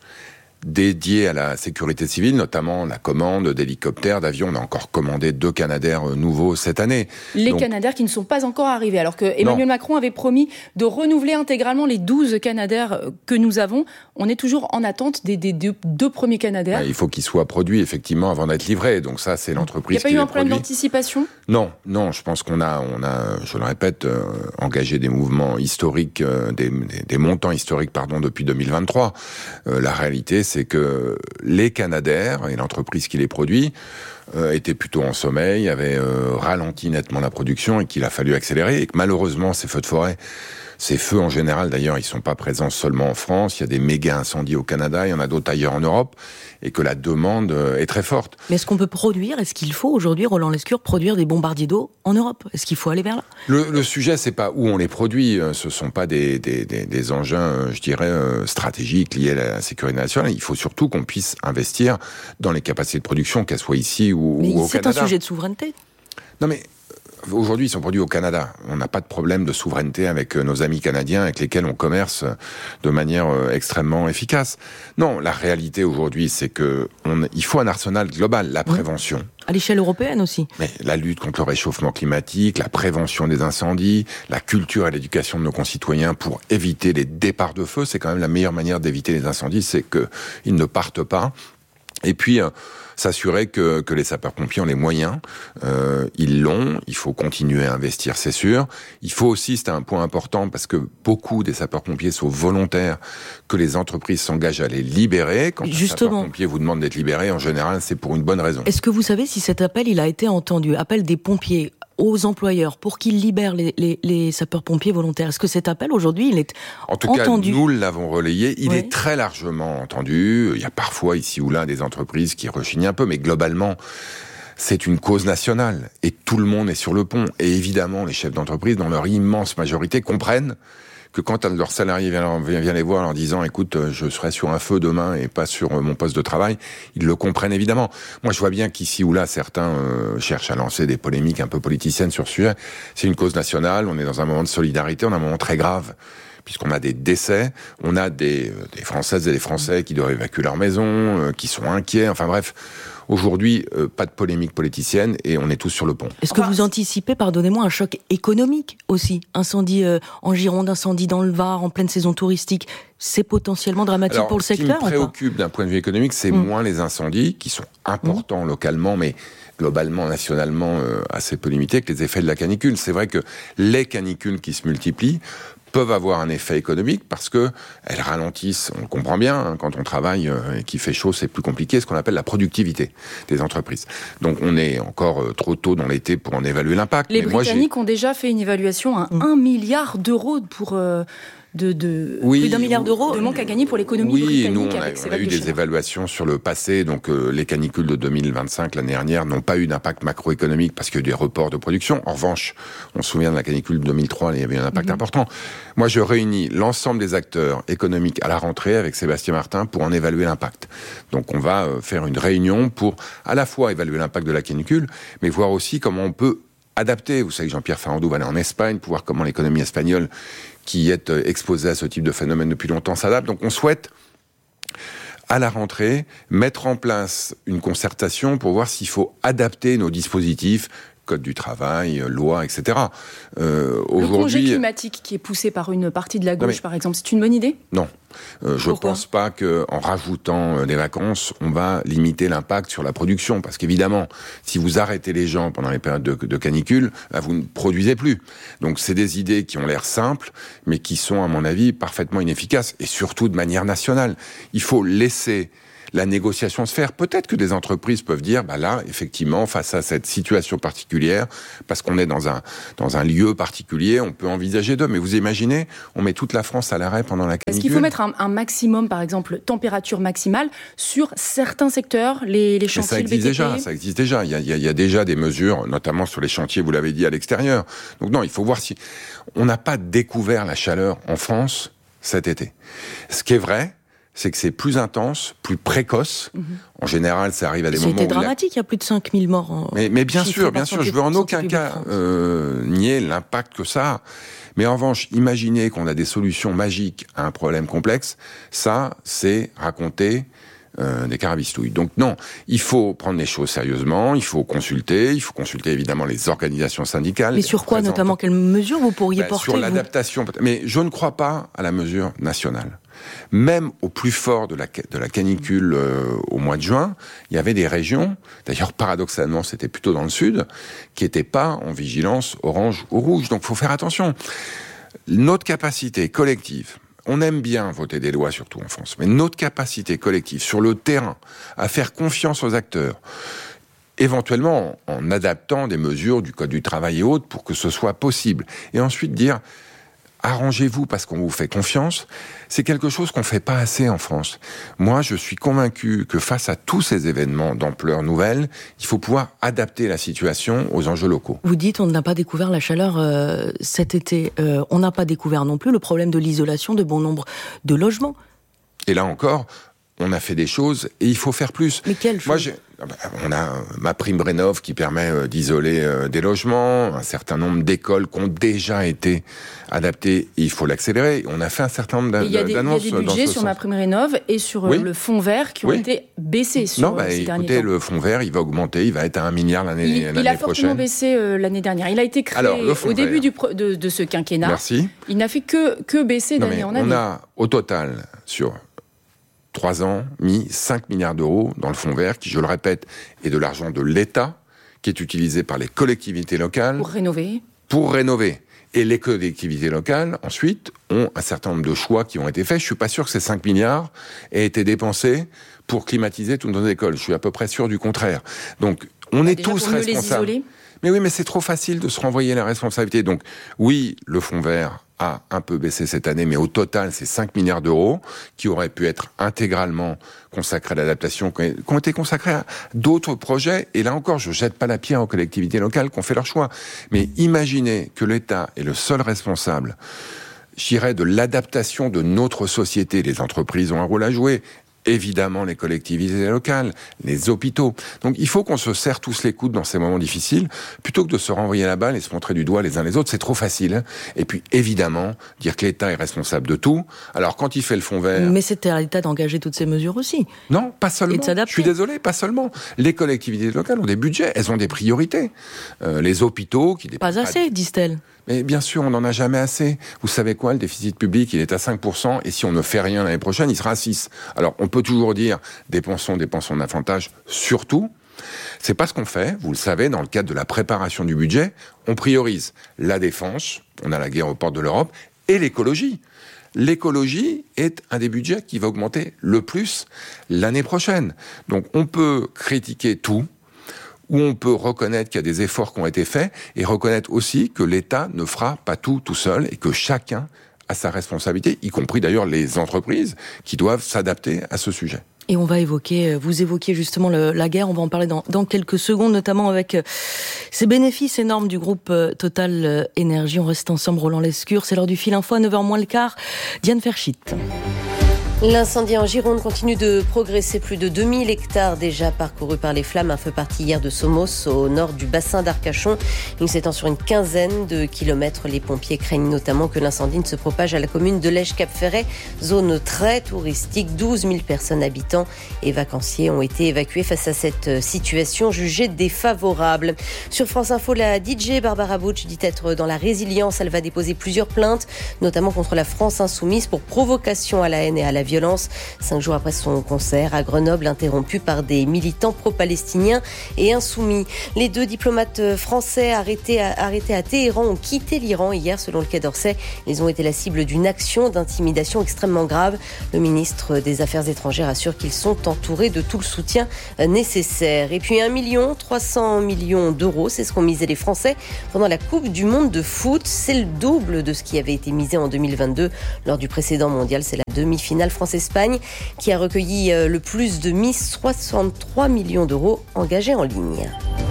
dédiés à la sécurité civile, notamment la commande d'hélicoptères, d'avions. On a encore commandé 2 Canadair nouveaux cette année. Les Canadair qui ne sont pas encore arrivés, alors que Emmanuel Macron avait promis de renouveler intégralement les 12 Canadair que nous avons. On est toujours en attente des 2 premiers Canadair. Il faut qu'ils soient produits, effectivement, avant d'être livrés. Donc ça, c'est l'entreprise qui les produit. Il n'y a pas eu un problème d'anticipation ? Non, je pense qu'on a, je le répète, engagé des mouvements historiques, des montants historiques, depuis 2023. La réalité, c'est que les Canadair et l'entreprise qui les produit étaient plutôt en sommeil, avaient ralenti nettement la production et qu'il a fallu accélérer. Et que malheureusement, ces feux de forêt, ces feux en général, d'ailleurs, ils sont pas présents seulement en France. Il y a des méga incendies au Canada, il y en a d'autres ailleurs en Europe, et que la demande est très forte. Mais est-ce qu'on peut produire, est-ce qu'il faut aujourd'hui, Roland Lescure, produire des bombardiers d'eau en Europe ? Est-ce qu'il faut aller vers là ? Le sujet, c'est pas où on les produit. Ce sont pas des engins, je dirais, stratégiques liés à la sécurité nationale. Il faut surtout qu'on puisse investir dans les capacités de production, qu'elles soient ici ou au Canada. C'est un sujet de souveraineté. Non mais aujourd'hui, ils sont produits au Canada. On n'a pas de problème de souveraineté avec nos amis canadiens avec lesquels on commerce de manière extrêmement efficace. Non, la réalité aujourd'hui, c'est que il faut un arsenal global, la prévention. À l'échelle européenne aussi. Mais la lutte contre le réchauffement climatique, la prévention des incendies, la culture et l'éducation de nos concitoyens pour éviter les départs de feu, c'est quand même la meilleure manière d'éviter les incendies, c'est qu'ils ne partent pas. Et puis, s'assurer que les sapeurs-pompiers ont les moyens. Ils l'ont, il faut continuer à investir, c'est sûr. Il faut aussi, c'est un point important, parce que beaucoup des sapeurs-pompiers sont volontaires, que les entreprises s'engagent à les libérer. Quand un sapeur-pompier vous demande d'être libéré, en général, c'est pour une bonne raison. Est-ce que vous savez si cet appel, il a été entendu ? Appel des pompiers aux employeurs pour qu'ils libèrent les sapeurs-pompiers volontaires. Est-ce que cet appel, aujourd'hui, il est entendu ? En tout cas, nous l'avons relayé. Il est très largement entendu. Il y a parfois, ici ou là, des entreprises qui rechignent un peu, mais globalement, c'est une cause nationale. Et tout le monde est sur le pont. Et évidemment, les chefs d'entreprise, dans leur immense majorité, comprennent que quand leur salarié vient les voir en leur disant « Écoute, je serai sur un feu demain et pas sur mon poste de travail », ils le comprennent évidemment. Moi, je vois bien qu'ici ou là, certains cherchent à lancer des polémiques un peu politiciennes sur ce sujet. C'est une cause nationale, on est dans un moment de solidarité, on a un moment très grave, puisqu'on a des décès, on a des Françaises et des Français qui doivent évacuer leur maison, qui sont inquiets, enfin bref... Aujourd'hui, pas de polémique politicienne et on est tous sur le pont. Est-ce que vous anticipez, pardonnez-moi, un choc économique aussi ? Incendie en Gironde, incendie dans le Var, en pleine saison touristique, c'est potentiellement dramatique pour le secteur ? Ce qui me préoccupe d'un point de vue économique, c'est moins les incendies, qui sont importants localement, mais globalement, nationalement, assez peu limités, que les effets de la canicule. C'est vrai que les canicules qui se multiplient peuvent avoir un effet économique parce que elles ralentissent, on le comprend bien, quand on travaille et qu'il fait chaud, c'est plus compliqué, ce qu'on appelle la productivité des entreprises. Donc on est encore trop tôt dans l'été pour en évaluer l'impact. Les Britanniques ont déjà fait une évaluation à 1 milliard d'euros pour plus d'1 milliard d'euros de manque à gagner pour l'économie britannique. Nous, on a eu des évaluations sur le passé. Donc, les canicules de 2025, l'année dernière, n'ont pas eu d'impact macroéconomique parce qu'il y a eu des reports de production. En revanche, on se souvient de la canicule de 2003, il y avait un impact important. Moi, je réunis l'ensemble des acteurs économiques à la rentrée avec Sébastien Martin pour en évaluer l'impact. Donc, on va faire une réunion pour à la fois évaluer l'impact de la canicule, mais voir aussi comment on peut adapter. Vous savez que Jean-Pierre Farandou va aller en Espagne pour voir comment l'économie espagnole, qui est exposée à ce type de phénomène depuis longtemps, s'adapte. Donc on souhaite, à la rentrée, mettre en place une concertation pour voir s'il faut adapter nos dispositifs, code du travail, loi, etc. Le congé climatique qui est poussé par une partie de la gauche, par exemple, c'est une bonne idée ? Non. Je ne pense pas qu'en rajoutant des vacances, on va limiter l'impact sur la production. Parce qu'évidemment, si vous arrêtez les gens pendant les périodes de canicule, vous ne produisez plus. Donc c'est des idées qui ont l'air simples, mais qui sont, à mon avis, parfaitement inefficaces. Et surtout de manière nationale. Il faut laisser la négociation se faire. Peut-être que des entreprises peuvent dire, là, effectivement, face à cette situation particulière, parce qu'on est dans un lieu particulier, on peut envisager d'eux. Mais vous imaginez, on met toute la France à l'arrêt pendant la canicule. Est-ce qu'il faut mettre un maximum, par exemple, température maximale sur certains secteurs, les chantiers, le BTP ? Ça existe déjà. Il y a déjà des mesures, notamment sur les chantiers, vous l'avez dit, à l'extérieur. Donc non, il faut voir si... On n'a pas découvert la chaleur en France cet été. Ce qui est vrai, c'est que c'est plus intense, plus précoce. En général, ça arrive à des moments où... C'était dramatique, il y a plus de 5000 morts. Mais bien sûr, je veux en aucun cas nier l'impact que ça a. Mais en revanche, imaginez qu'on a des solutions magiques à un problème complexe, ça, c'est raconter des carabistouilles. Donc non, il faut prendre les choses sérieusement, il faut consulter évidemment les organisations syndicales. Mais sur quoi notamment? Quelles mesures vous pourriez porter? Sur l'adaptation. Mais je ne crois pas à la mesure nationale. Même au plus fort de la canicule au mois de juin, il y avait des régions, d'ailleurs paradoxalement c'était plutôt dans le sud, qui n'étaient pas en vigilance orange ou rouge. Donc il faut faire attention. Notre capacité collective, on aime bien voter des lois, surtout en France, mais notre capacité collective sur le terrain à faire confiance aux acteurs, éventuellement en adaptant des mesures du Code du travail et autres pour que ce soit possible, et ensuite dire arrangez-vous parce qu'on vous fait confiance, c'est quelque chose qu'on ne fait pas assez en France. Moi, je suis convaincu que face à tous ces événements d'ampleur nouvelle, il faut pouvoir adapter la situation aux enjeux locaux. Vous dites on n'a pas découvert la chaleur cet été. On n'a pas découvert non plus le problème de l'isolation de bon nombre de logements. Et là encore, on a fait des choses et il faut faire plus. Mais quelles choses ? On a MaPrimeRénov' qui permet d'isoler des logements, un certain nombre d'écoles qui ont déjà été adaptées et il faut l'accélérer. On a fait un certain nombre d'annonces. Il y a des budgets sur MaPrimeRénov' et sur le fonds vert qui ont été baissés ces derniers temps. Écoutez, le fonds vert, il va augmenter, il va être à 1 milliard l'année prochaine. Il a fortement baissé l'année dernière. Il a été créé au début de ce quinquennat. Merci. Il n'a fait que baisser d'année en année. On a au total sur 3 ans, mis 5 milliards d'euros dans le fonds vert, qui, je le répète, est de l'argent de l'État, qui est utilisé par les collectivités locales. Pour rénover. Et les collectivités locales, ensuite, ont un certain nombre de choix qui ont été faits. Je suis pas sûr que ces 5 milliards aient été dépensés pour climatiser toutes nos écoles. Je suis à peu près sûr du contraire. Donc, on est tous responsables. Mais oui, mais c'est trop facile de se renvoyer la responsabilité. Donc, oui, le fonds vert a un peu baissé cette année, mais au total, c'est 5 milliards d'euros qui auraient pu être intégralement consacrés à l'adaptation, qui ont été consacrés à d'autres projets. Et là encore, je jette pas la pierre aux collectivités locales qui ont fait leur choix. Mais imaginez que l'État est le seul responsable, je dirais, de l'adaptation de notre société. Les entreprises ont un rôle à jouer. Évidemment, les collectivités locales, les hôpitaux. Donc, il faut qu'on se serre tous les coudes dans ces moments difficiles, plutôt que de se renvoyer la balle et se montrer du doigt les uns les autres. C'est trop facile. Et puis, évidemment, dire que l'État est responsable de tout. Alors, quand il fait le fonds vert... Mais c'était à l'État d'engager toutes ces mesures aussi. Non, pas seulement. Et de s'adapter. Je suis désolé, pas seulement. Les collectivités locales ont des budgets, elles ont des priorités. Les hôpitaux qui... Pas assez, disent-elles. Mais bien sûr, on n'en a jamais assez. Vous savez quoi, le déficit public, il est à 5%, et si on ne fait rien l'année prochaine, il sera à 6%. Alors, on peut toujours dire, dépensons davantage, surtout. C'est pas ce qu'on fait, vous le savez, dans le cadre de la préparation du budget, on priorise la défense, on a la guerre aux portes de l'Europe, et l'écologie. L'écologie est un des budgets qui va augmenter le plus l'année prochaine. Donc, on peut critiquer tout, où on peut reconnaître qu'il y a des efforts qui ont été faits et reconnaître aussi que l'État ne fera pas tout seul et que chacun à sa responsabilité, y compris d'ailleurs les entreprises qui doivent s'adapter à ce sujet. Et on va vous évoquiez justement la guerre, on va en parler dans quelques secondes, notamment avec ces bénéfices énormes du groupe Total Énergie. On reste ensemble, Roland Lescure, c'est l'heure du Fil Info à 9h moins le quart. Diane Ferchit. L'incendie en Gironde continue de progresser. Plus de 2000 hectares déjà parcourus par les flammes. Un feu parti hier de Somos, au nord du bassin d'Arcachon. Il s'étend sur une quinzaine de kilomètres. Les pompiers craignent notamment que l'incendie ne se propage à la commune de Lège-Cap-Ferret, zone très touristique. 12 000 personnes, habitants et vacanciers ont été évacués face à cette situation jugée défavorable. Sur France Info, la DJ Barbara Butch dit être dans la résilience. Elle va déposer plusieurs plaintes, notamment contre la France Insoumise pour provocation à la haine et à la violence. 5 jours après son concert à Grenoble, interrompu par des militants pro-palestiniens et insoumis. Les 2 diplomates français arrêtés à Téhéran ont quitté l'Iran hier, selon le Quai d'Orsay. Ils ont été la cible d'une action d'intimidation extrêmement grave. Le ministre des Affaires étrangères assure qu'ils sont entourés de tout le soutien nécessaire. Et puis 1,3 million d'euros, c'est ce qu'ont misé les Français pendant la Coupe du Monde de foot. C'est le double de ce qui avait été misé en 2022 lors du précédent mondial. C'est la demi-finale France-Espagne qui a recueilli le plus de mises, 63 millions d'euros engagés en ligne.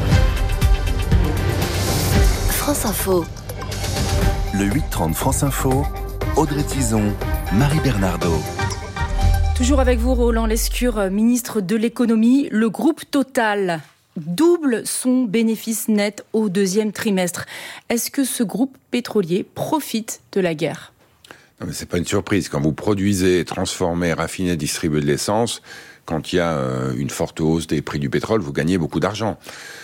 France Info. Le 8h30 France Info, Audrey Tizon, Marie Bernardo. Toujours avec vous, Roland Lescure, ministre de l'économie. Le groupe Total double son bénéfice net au 2e trimestre. Est-ce que ce groupe pétrolier profite de la guerre ? Non, mais c'est pas une surprise. Quand vous produisez, transformez, raffinez, distribuez de l'essence, quand il y a une forte hausse des prix du pétrole, vous gagnez beaucoup d'argent.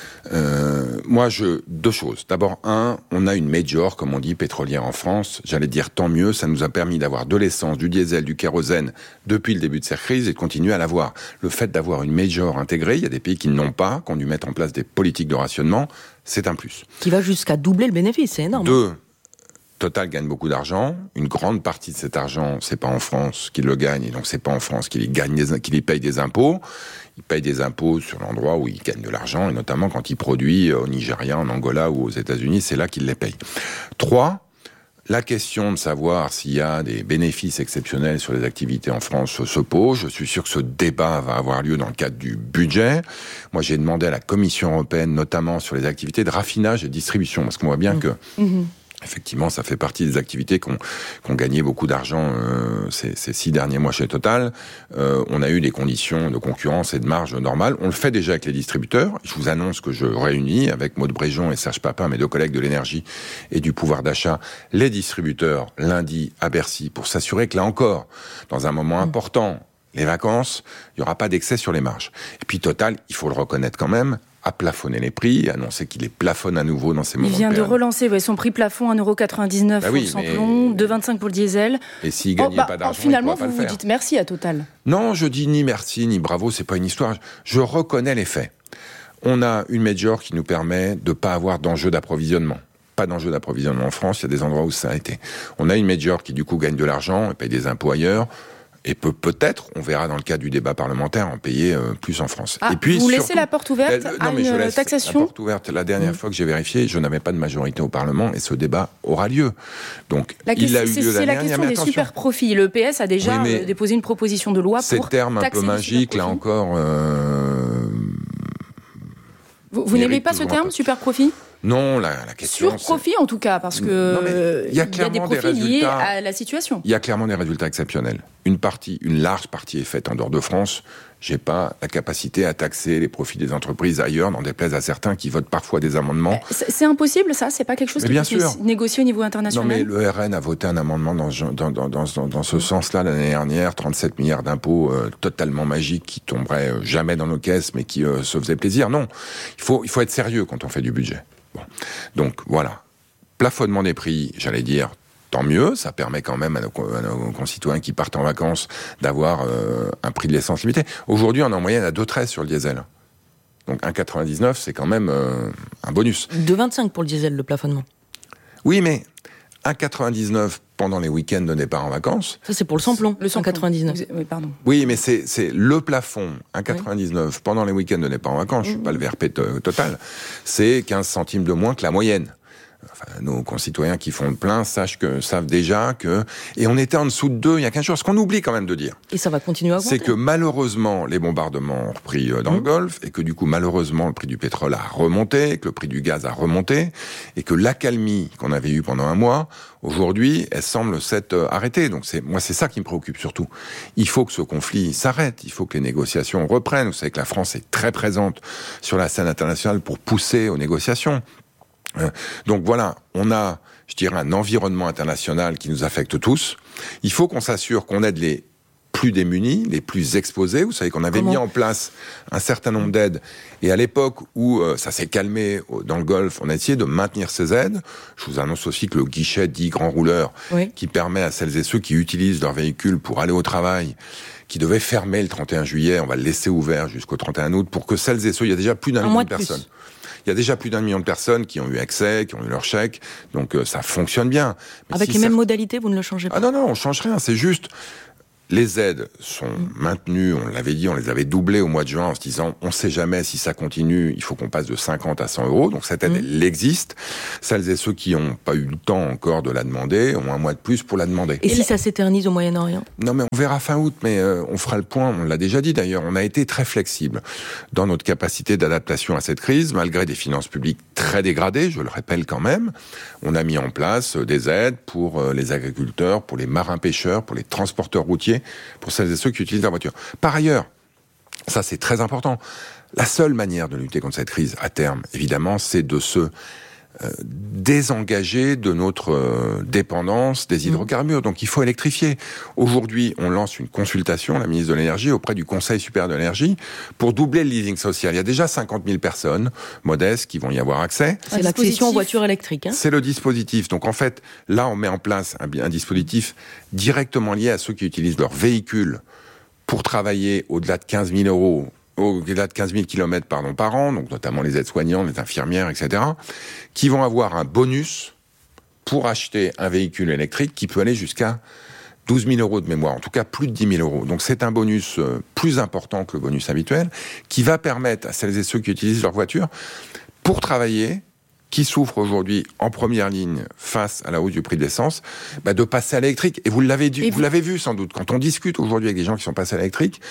Deux choses. D'abord, on a une major, comme on dit, pétrolière en France. J'allais dire tant mieux, ça nous a permis d'avoir de l'essence, du diesel, du kérosène depuis le début de cette crise et de continuer à l'avoir. Le fait d'avoir une major intégrée, il y a des pays qui ne l'ont pas, qui ont dû mettre en place des politiques de rationnement, c'est un plus. Qui va jusqu'à doubler le bénéfice, c'est énorme. 2, Total gagne beaucoup d'argent. Une grande partie de cet argent, c'est pas en France qu'il le gagne, et donc c'est pas en France qu'il y paye des impôts. Il paye des impôts sur l'endroit où il gagne de l'argent, et notamment quand il produit au Nigeria, en Angola ou aux États-Unis, c'est là qu'il les paye. 3, la question de savoir s'il y a des bénéfices exceptionnels sur les activités en France se pose. Je suis sûr que ce débat va avoir lieu dans le cadre du budget. Moi, j'ai demandé à la Commission européenne, notamment sur les activités de raffinage et de distribution, parce qu'on voit bien que effectivement, ça fait partie des activités qui ont gagné beaucoup d'argent ces 6 derniers mois chez Total. On a eu des conditions de concurrence et de marge normales. On le fait déjà avec les distributeurs. Je vous annonce que je réunis avec Maud Bréjon et Serge Papin, mes 2 collègues de l'énergie et du pouvoir d'achat, les distributeurs lundi à Bercy pour s'assurer que là encore, dans un moment important, les vacances, il n'y aura pas d'excès sur les marges. Et puis Total, il faut le reconnaître quand même, a plafonné les prix, annoncer qu'il les plafonne à nouveau dans ces moments. Il vient de relancer son prix plafond 1,99 € pour le samplon, 2,25 € pour le diesel. Et s'il ne gagnait pas d'argent, finalement, il ne pourra pas le vous faire. dites merci à Total. Non, je dis ni merci, ni bravo, c'est pas une histoire. Je reconnais les faits. On a une major qui nous permet de ne pas avoir d'enjeu d'approvisionnement. Pas d'enjeu d'approvisionnement en France, il y a des endroits où ça a été. On a une major qui du coup gagne de l'argent et paye des impôts ailleurs. Et peut-être, on verra dans le cadre du débat parlementaire, en payer plus en France. Et puis, vous laissez la porte ouverte à une taxation ? La porte ouverte. La dernière fois que j'ai vérifié, je n'avais pas de majorité au Parlement et ce débat aura lieu. Donc, il a eu lieu c'est la question des super profits. Le PS a déjà déposé une proposition de loi pour ces termes un peu magiques, là encore... Vous n'aimez pas ce terme, super profit ? Non, la question... Sur profit, en tout cas, parce que il y a des profits liés à la situation. Il y a clairement des résultats exceptionnels. Une large partie est faite en dehors de France. J'ai pas la capacité à taxer les profits des entreprises ailleurs, n'en déplaise à certains qui votent parfois des amendements. C'est impossible, ça ? C'est pas quelque chose qui peut se négocier au niveau international ? Non, mais le RN a voté un amendement dans ce sens-là l'année dernière, 37 milliards d'impôts totalement magiques qui tomberaient jamais dans nos caisses, mais qui se faisaient plaisir. Non, il faut être sérieux quand on fait du budget. Bon. Donc voilà, plafonnement des prix, j'allais dire, tant mieux, ça permet quand même à nos concitoyens qui partent en vacances d'avoir un prix de l'essence limité. Aujourd'hui, on est en moyenne à 2,13 sur le diesel. Donc 1,99, c'est quand même un bonus. 2,25 pour le diesel, le plafonnement. Oui, mais 1,99 pendant les week-ends de départ en vacances. Ça, c'est pour le samplon, le 199. Oui, pardon. Oui, mais c'est le plafond, 1,99 pendant les week-ends de départ en vacances, je ne suis pas le VRP Total, c'est 15 centimes de moins que la moyenne. nos concitoyens qui font le plein savent déjà que... Et on était en dessous de 2 il y a 15 jours. Ce qu'on oublie quand même de dire. Et ça va continuer à augmenter. C'est que malheureusement, les bombardements ont repris dans le Golfe, et que du coup, malheureusement, le prix du pétrole a remonté, que le prix du gaz a remonté, et que l'accalmie qu'on avait eue pendant un mois, aujourd'hui, elle semble s'être arrêtée. Donc c'est ça qui me préoccupe surtout. Il faut que ce conflit s'arrête. Il faut que les négociations reprennent. Vous savez que la France est très présente sur la scène internationale pour pousser aux négociations. Donc voilà, on a, je dirais, un environnement international qui nous affecte tous. Il faut qu'on s'assure qu'on aide les plus démunis, les plus exposés. Vous savez qu'on avait mis en place un certain nombre d'aides. Et à l'époque où ça s'est calmé dans le Golfe, on a essayé de maintenir ces aides. Je vous annonce aussi que le guichet dit grand rouleur, qui permet à celles et ceux qui utilisent leur véhicule pour aller au travail, qui devait fermer le 31 juillet, on va le laisser ouvert jusqu'au 31 août, pour que celles et ceux, il y a déjà plus d'1 million de personnes. Il y a déjà plus d'1 million de personnes qui ont eu accès, qui ont eu leur chèque, donc ça fonctionne bien. Mais avec les mêmes modalités, vous ne le changez pas? Ah non, on change rien, c'est juste... Les aides sont maintenues, on l'avait dit, on les avait doublées au mois de juin en se disant, on ne sait jamais si ça continue, il faut qu'on passe de 50 à 100 euros. Donc cette aide, elle existe. Celles et ceux qui n'ont pas eu le temps encore de la demander ont un mois de plus pour la demander. Et si ça s'éternise au Moyen-Orient? Non, mais on verra fin août, mais on fera le point, on l'a déjà dit d'ailleurs, on a été très flexible dans notre capacité d'adaptation à cette crise, malgré des finances publiques très dégradées, je le rappelle quand même. On a mis en place des aides pour les agriculteurs, pour les marins-pêcheurs, pour les transporteurs routiers, pour celles et ceux qui utilisent leur voiture. Par ailleurs, ça c'est très important, la seule manière de lutter contre cette crise à terme, évidemment, c'est de se désengager de notre dépendance des hydrocarbures. Donc il faut électrifier. Aujourd'hui, on lance une consultation, la ministre de l'Énergie, auprès du Conseil supérieur de l'énergie, pour doubler le leasing social. Il y a déjà 50 000 personnes modestes qui vont y avoir accès. C'est l'accession aux voitures électriques. C'est le dispositif. Donc en fait, là, on met en place un dispositif directement lié à ceux qui utilisent leur véhicule pour travailler au-delà de 15 000 euros, au-delà de 15 000 km par an, donc notamment les aides-soignants, les infirmières, etc., qui vont avoir un bonus pour acheter un véhicule électrique qui peut aller jusqu'à 12 000 euros de mémoire, en tout cas plus de 10 000 euros. Donc c'est un bonus plus important que le bonus habituel, qui va permettre à celles et ceux qui utilisent leur voiture pour travailler, qui souffrent aujourd'hui en première ligne face à la hausse du prix de l'essence, de passer à l'électrique. Et vous l'avez vu sans doute, quand on discute aujourd'hui avec des gens qui sont passés à l'électrique,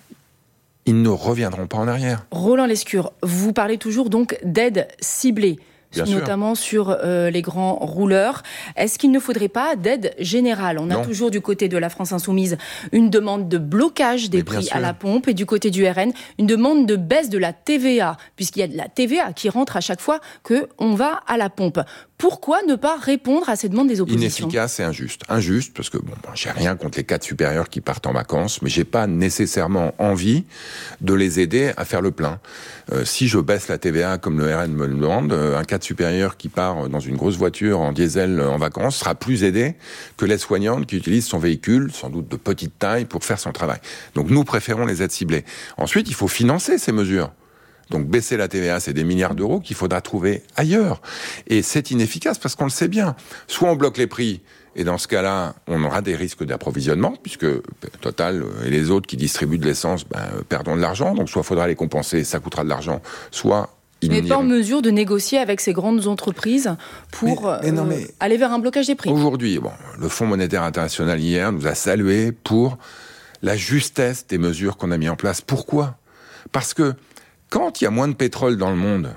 ils ne reviendront pas en arrière. Roland Lescure, vous parlez toujours donc d'aides ciblées, notamment sur les grands rouleurs. Est-ce qu'il ne faudrait pas d'aide générale? On a toujours du côté de la France Insoumise une demande de blocage des prix à la pompe, et du côté du RN, une demande de baisse de la TVA, puisqu'il y a de la TVA qui rentre à chaque fois qu'on va à la pompe. Pourquoi ne pas répondre à ces demandes des oppositions? Inefficace et injuste. Injuste parce que j'ai rien contre les cadres supérieurs qui partent en vacances, mais j'ai pas nécessairement envie de les aider à faire le plein. Si je baisse la TVA comme le RN me le demande, un cadre supérieur qui part dans une grosse voiture en diesel en vacances sera plus aidé que l'aide-soignante qui utilise son véhicule, sans doute de petite taille, pour faire son travail. Donc nous préférons les aides ciblées. Ensuite, il faut financer ces mesures. Donc baisser la TVA, c'est des milliards d'euros qu'il faudra trouver ailleurs. Et c'est inefficace parce qu'on le sait bien. Soit on bloque les prix, et dans ce cas-là, on aura des risques d'approvisionnement, puisque Total et les autres qui distribuent de l'essence perdront de l'argent. Donc soit il faudra les compenser, ça coûtera de l'argent, soit... Vous n'êtes pas en mesure de négocier avec ces grandes entreprises pour aller vers un blocage des prix? Aujourd'hui, le Fonds monétaire international hier nous a salué pour la justesse des mesures qu'on a mis en place. Pourquoi? Parce que quand il y a moins de pétrole dans le monde,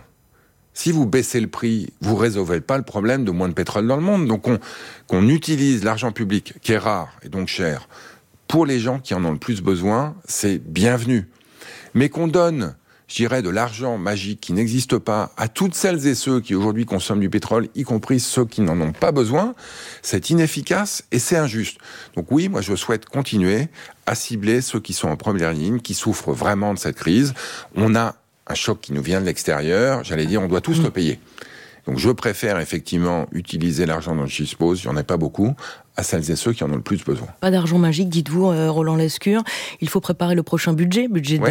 si vous baissez le prix, vous ne résolvez pas le problème de moins de pétrole dans le monde. Donc qu'on utilise l'argent public, qui est rare et donc cher, pour les gens qui en ont le plus besoin, c'est bienvenu. Mais qu'on donne, je dirais, de l'argent magique qui n'existe pas à toutes celles et ceux qui aujourd'hui consomment du pétrole, y compris ceux qui n'en ont pas besoin, c'est inefficace et c'est injuste. Donc oui, moi je souhaite continuer à cibler ceux qui sont en première ligne, qui souffrent vraiment de cette crise. On a un choc qui nous vient de l'extérieur, j'allais dire, on doit tous le payer. Donc je préfère effectivement utiliser l'argent dont je dispose, il n'y en a pas beaucoup, à celles et ceux qui en ont le plus besoin. Pas d'argent magique, dites-vous, Roland Lescure. Il faut préparer le prochain budget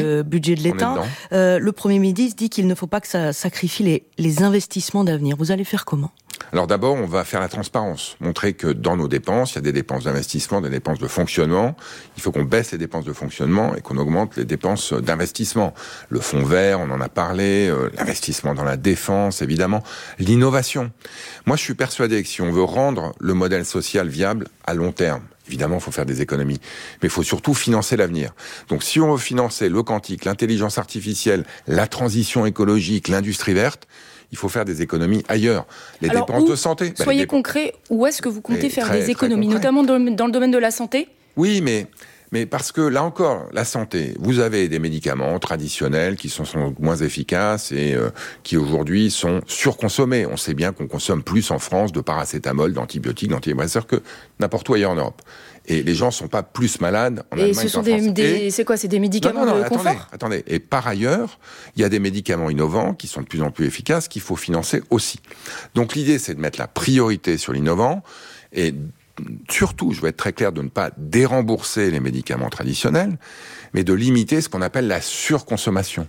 de l'État. Le Premier ministre dit qu'il ne faut pas que ça sacrifie les investissements d'avenir. Vous allez faire comment? Alors d'abord, on va faire la transparence, montrer que dans nos dépenses, il y a des dépenses d'investissement, des dépenses de fonctionnement. Il faut qu'on baisse les dépenses de fonctionnement et qu'on augmente les dépenses d'investissement. Le fonds vert, on en a parlé, l'investissement dans la défense, évidemment, l'innovation. Moi, je suis persuadé que si on veut rendre le modèle social viable à long terme, évidemment, il faut faire des économies, mais il faut surtout financer l'avenir. Donc si on veut financer le quantique, l'intelligence artificielle, la transition écologique, l'industrie verte, il faut faire des économies ailleurs. Les dépenses de santé. Soyez concret, où est-ce que vous comptez faire des économies, notamment dans le domaine de la santé ? Oui, mais parce que là encore, la santé, vous avez des médicaments traditionnels qui sont moins efficaces et qui aujourd'hui sont surconsommés. On sait bien qu'on consomme plus en France de paracétamol, d'antibiotiques, d'antidépresseurs que n'importe où ailleurs en Europe. Et les gens ne sont pas plus malades en Allemagne qu'en France. C'est quoi ? C'est des médicaments de confort ? Attendez. Et par ailleurs, il y a des médicaments innovants qui sont de plus en plus efficaces qu'il faut financer aussi. Donc l'idée, c'est de mettre la priorité sur l'innovant et surtout, je veux être très clair, de ne pas dérembourser les médicaments traditionnels, mais de limiter ce qu'on appelle la surconsommation.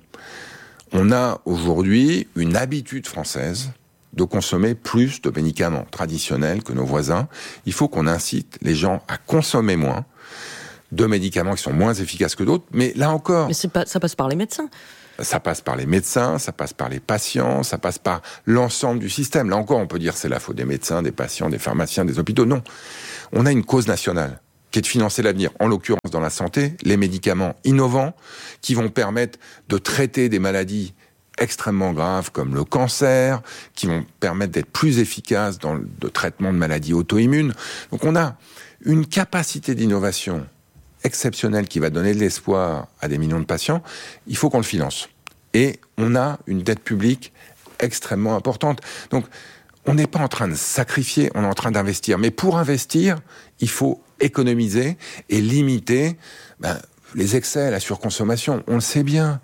On a aujourd'hui une habitude française de consommer plus de médicaments traditionnels que nos voisins. Il faut qu'on incite les gens à consommer moins de médicaments qui sont moins efficaces que d'autres. Mais là encore... Mais ça passe par les médecins. Ça passe par les médecins, ça passe par les patients, ça passe par l'ensemble du système. Là encore, on peut dire que c'est la faute des médecins, des patients, des pharmaciens, des hôpitaux. Non. On a une cause nationale qui est de financer l'avenir. En l'occurrence, dans la santé, les médicaments innovants qui vont permettre de traiter des maladies extrêmement graves comme le cancer, qui vont permettre d'être plus efficaces dans le traitement de maladies auto-immunes. Donc on a une capacité d'innovation exceptionnelle qui va donner de l'espoir à des millions de patients. Il faut qu'on le finance. Et on a une dette publique extrêmement importante. Donc on n'est pas en train de sacrifier, on est en train d'investir. Mais pour investir, il faut économiser et limiter les excès, la surconsommation. On le sait bien.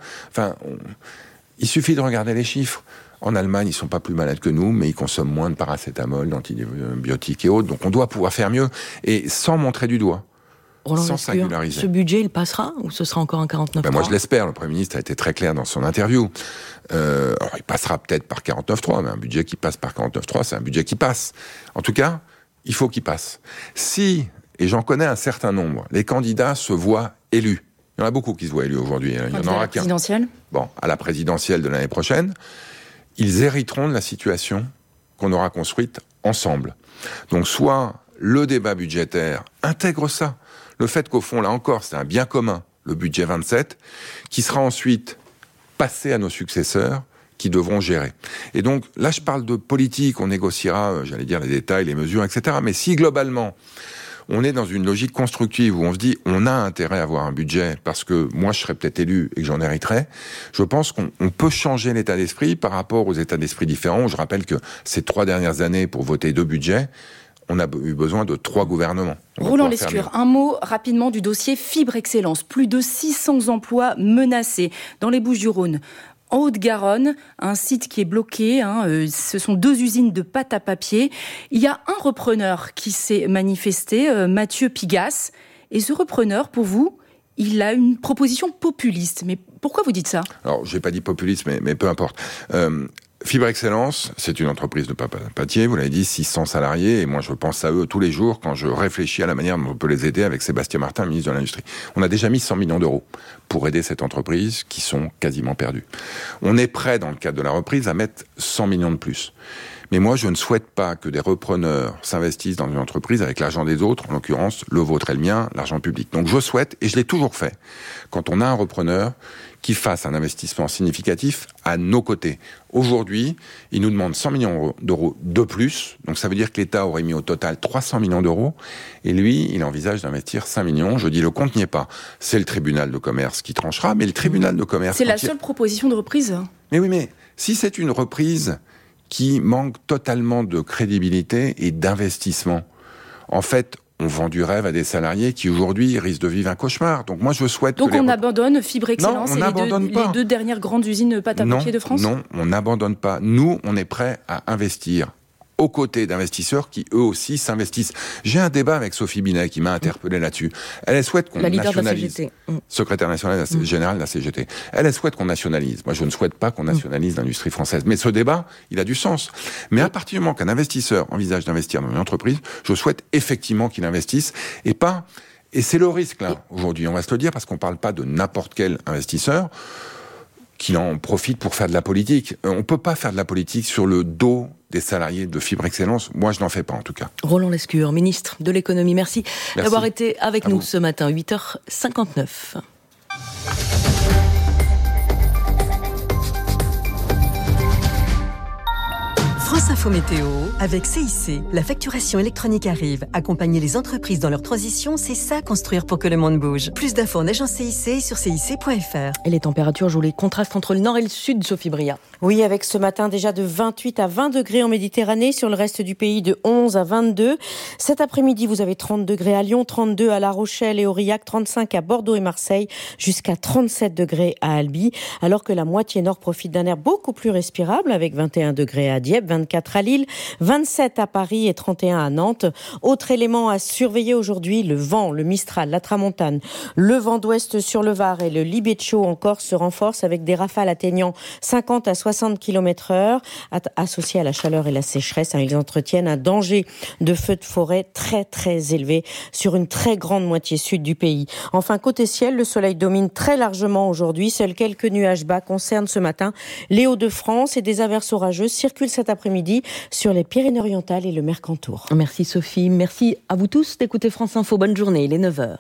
Il suffit de regarder les chiffres. En Allemagne, ils sont pas plus malades que nous, mais ils consomment moins de paracétamol, d'antibiotiques et autres. Donc on doit pouvoir faire mieux, et sans montrer du doigt. Roland sans Lescure, singulariser. Ce budget, il passera ou ce sera encore un 49.3 ? Moi, je l'espère. Le Premier ministre a été très clair dans son interview. Alors, il passera peut-être par 49.3, mais un budget qui passe par 49.3, c'est un budget qui passe. En tout cas, il faut qu'il passe. Si, et j'en connais un certain nombre, les candidats se voient élus. Il y en a beaucoup qui se voient élus aujourd'hui. Il y en aura qu'un. Présidentielle ? Bon, à la présidentielle de l'année prochaine, ils hériteront de la situation qu'on aura construite ensemble. Donc, soit le débat budgétaire intègre ça. Le fait qu'au fond, là encore, c'est un bien commun, le budget 27, qui sera ensuite passé à nos successeurs, qui devront gérer. Et donc, là, je parle de politique, on négociera, j'allais dire, les détails, les mesures, etc. Mais si, globalement, on est dans une logique constructive où on se dit, on a intérêt à avoir un budget, parce que moi, je serais peut-être élu et que j'en hériterais, je pense qu'on peut changer l'état d'esprit par rapport aux états d'esprit différents. Je rappelle que ces 3 dernières années, pour voter 2 budgets, on a eu besoin de 3 gouvernements. Roland Lescure, un mot rapidement du dossier Fibre Excellence. Plus de 600 emplois menacés dans les Bouches-du-Rhône. En Haute-Garonne, un site qui est bloqué, ce sont 2 usines de pâte à papier. Il y a un repreneur qui s'est manifesté, Mathieu Pigasse. Et ce repreneur, pour vous, il a une proposition populiste. Mais pourquoi vous dites ça ? Alors, j'ai pas dit populiste, mais peu importe. Fibre Excellence, c'est une entreprise de papier, vous l'avez dit, 600 salariés, et moi je pense à eux tous les jours quand je réfléchis à la manière dont on peut les aider avec Sébastien Martin, ministre de l'Industrie. On a déjà mis 100 millions d'euros pour aider cette entreprise qui sont quasiment perdues. On est prêt, dans le cadre de la reprise, à mettre 100 millions de plus. Mais moi, je ne souhaite pas que des repreneurs s'investissent dans une entreprise avec l'argent des autres, en l'occurrence le vôtre et le mien, l'argent public. Donc je souhaite, et je l'ai toujours fait, quand on a un repreneur qui fasse un investissement significatif à nos côtés. Aujourd'hui, il nous demande 100 millions d'euros de plus, donc ça veut dire que l'État aurait mis au total 300 millions d'euros, et lui, il envisage d'investir 5 millions. Je dis, le compte n'y est pas. C'est le tribunal de commerce qui tranchera, mais le tribunal de commerce... C'est la seule proposition de reprise ? Mais oui, mais si c'est une reprise qui manque totalement de crédibilité et d'investissement, en fait, on vend du rêve à des salariés qui aujourd'hui risquent de vivre un cauchemar. Donc moi je souhaite donc on abandonne Fibre Excellence et les 2 dernières grandes usines de pâte à papier de France ? Non, on n'abandonne pas. Nous, on est prêt à investir aux côtés d'investisseurs qui, eux aussi, s'investissent. J'ai un débat avec Sophie Binet qui m'a interpellé là-dessus. Elle souhaite qu'on nationalise. Secrétaire nationale générale de la CGT. Elle souhaite qu'on nationalise. Moi, je ne souhaite pas qu'on nationalise l'industrie française. Mais ce débat, il a du sens. Mais à partir du moment qu'un investisseur envisage d'investir dans une entreprise, je souhaite effectivement qu'il investisse et c'est le risque, là, aujourd'hui. On va se le dire parce qu'on parle pas de n'importe quel investisseur qui en profite pour faire de la politique. On peut pas faire de la politique sur le dos des salariés de Fibre Excellence. Moi, je n'en fais pas, en tout cas. Roland Lescure, ministre de l'économie. Merci d'avoir été avec nous ce matin, 8h59. France Info Météo, avec CIC. La facturation électronique arrive. Accompagner les entreprises dans leur transition, c'est ça construire pour que le monde bouge. Plus d'infos en agence CIC sur cic.fr. Et les températures jouent les contrastes entre le nord et le sud, Sophie Bria. Oui, avec ce matin déjà de 28 à 20 degrés en Méditerranée, sur le reste du pays de 11 à 22. Cet après-midi, vous avez 30 degrés à Lyon, 32 à La Rochelle et Aurillac, 35 à Bordeaux et Marseille, jusqu'à 37 degrés à Albi, alors que la moitié nord profite d'un air beaucoup plus respirable, avec 21 degrés à Dieppe, 24 à Lille, 27 à Paris et 31 à Nantes. Autre élément à surveiller aujourd'hui, le vent, le Mistral, la Tramontane, le vent d'ouest sur le Var et le Libeccio en Corse se renforcent avec des rafales atteignant 50 à 60 km/h. Associés à la chaleur et la sécheresse, ils entretiennent un danger de feux de forêt très très élevé sur une très grande moitié sud du pays. Enfin, côté ciel, le soleil domine très largement aujourd'hui. Seuls quelques nuages bas concernent ce matin les Hauts-de-France et des averses orageuses circulent cet après-midi sur les Pyrénées-Orientales et le Mercantour. Merci Sophie, merci à vous tous d'écouter France Info. Bonne journée, il est 9h.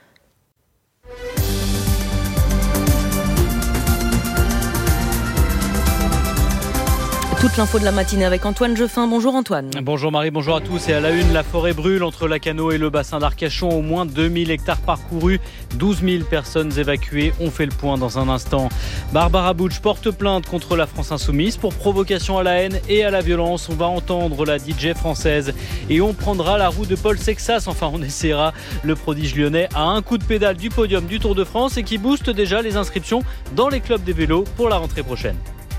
Toute l'info de la matinée avec Antoine Jeffin. Bonjour Antoine. Bonjour Marie, bonjour à tous. Et à la une, la forêt brûle entre Lacanau et le bassin d'Arcachon. Au moins 2000 hectares parcourus, 12 000 personnes évacuées. On fait le point dans un instant. Barbara Butch porte plainte contre la France Insoumise pour provocation à la haine et à la violence. On va entendre la DJ française et on prendra la roue de Paul Sexas. Enfin, on essaiera. Le prodige lyonnais a un coup de pédale du podium du Tour de France et qui booste déjà les inscriptions dans les clubs des vélos pour la rentrée prochaine.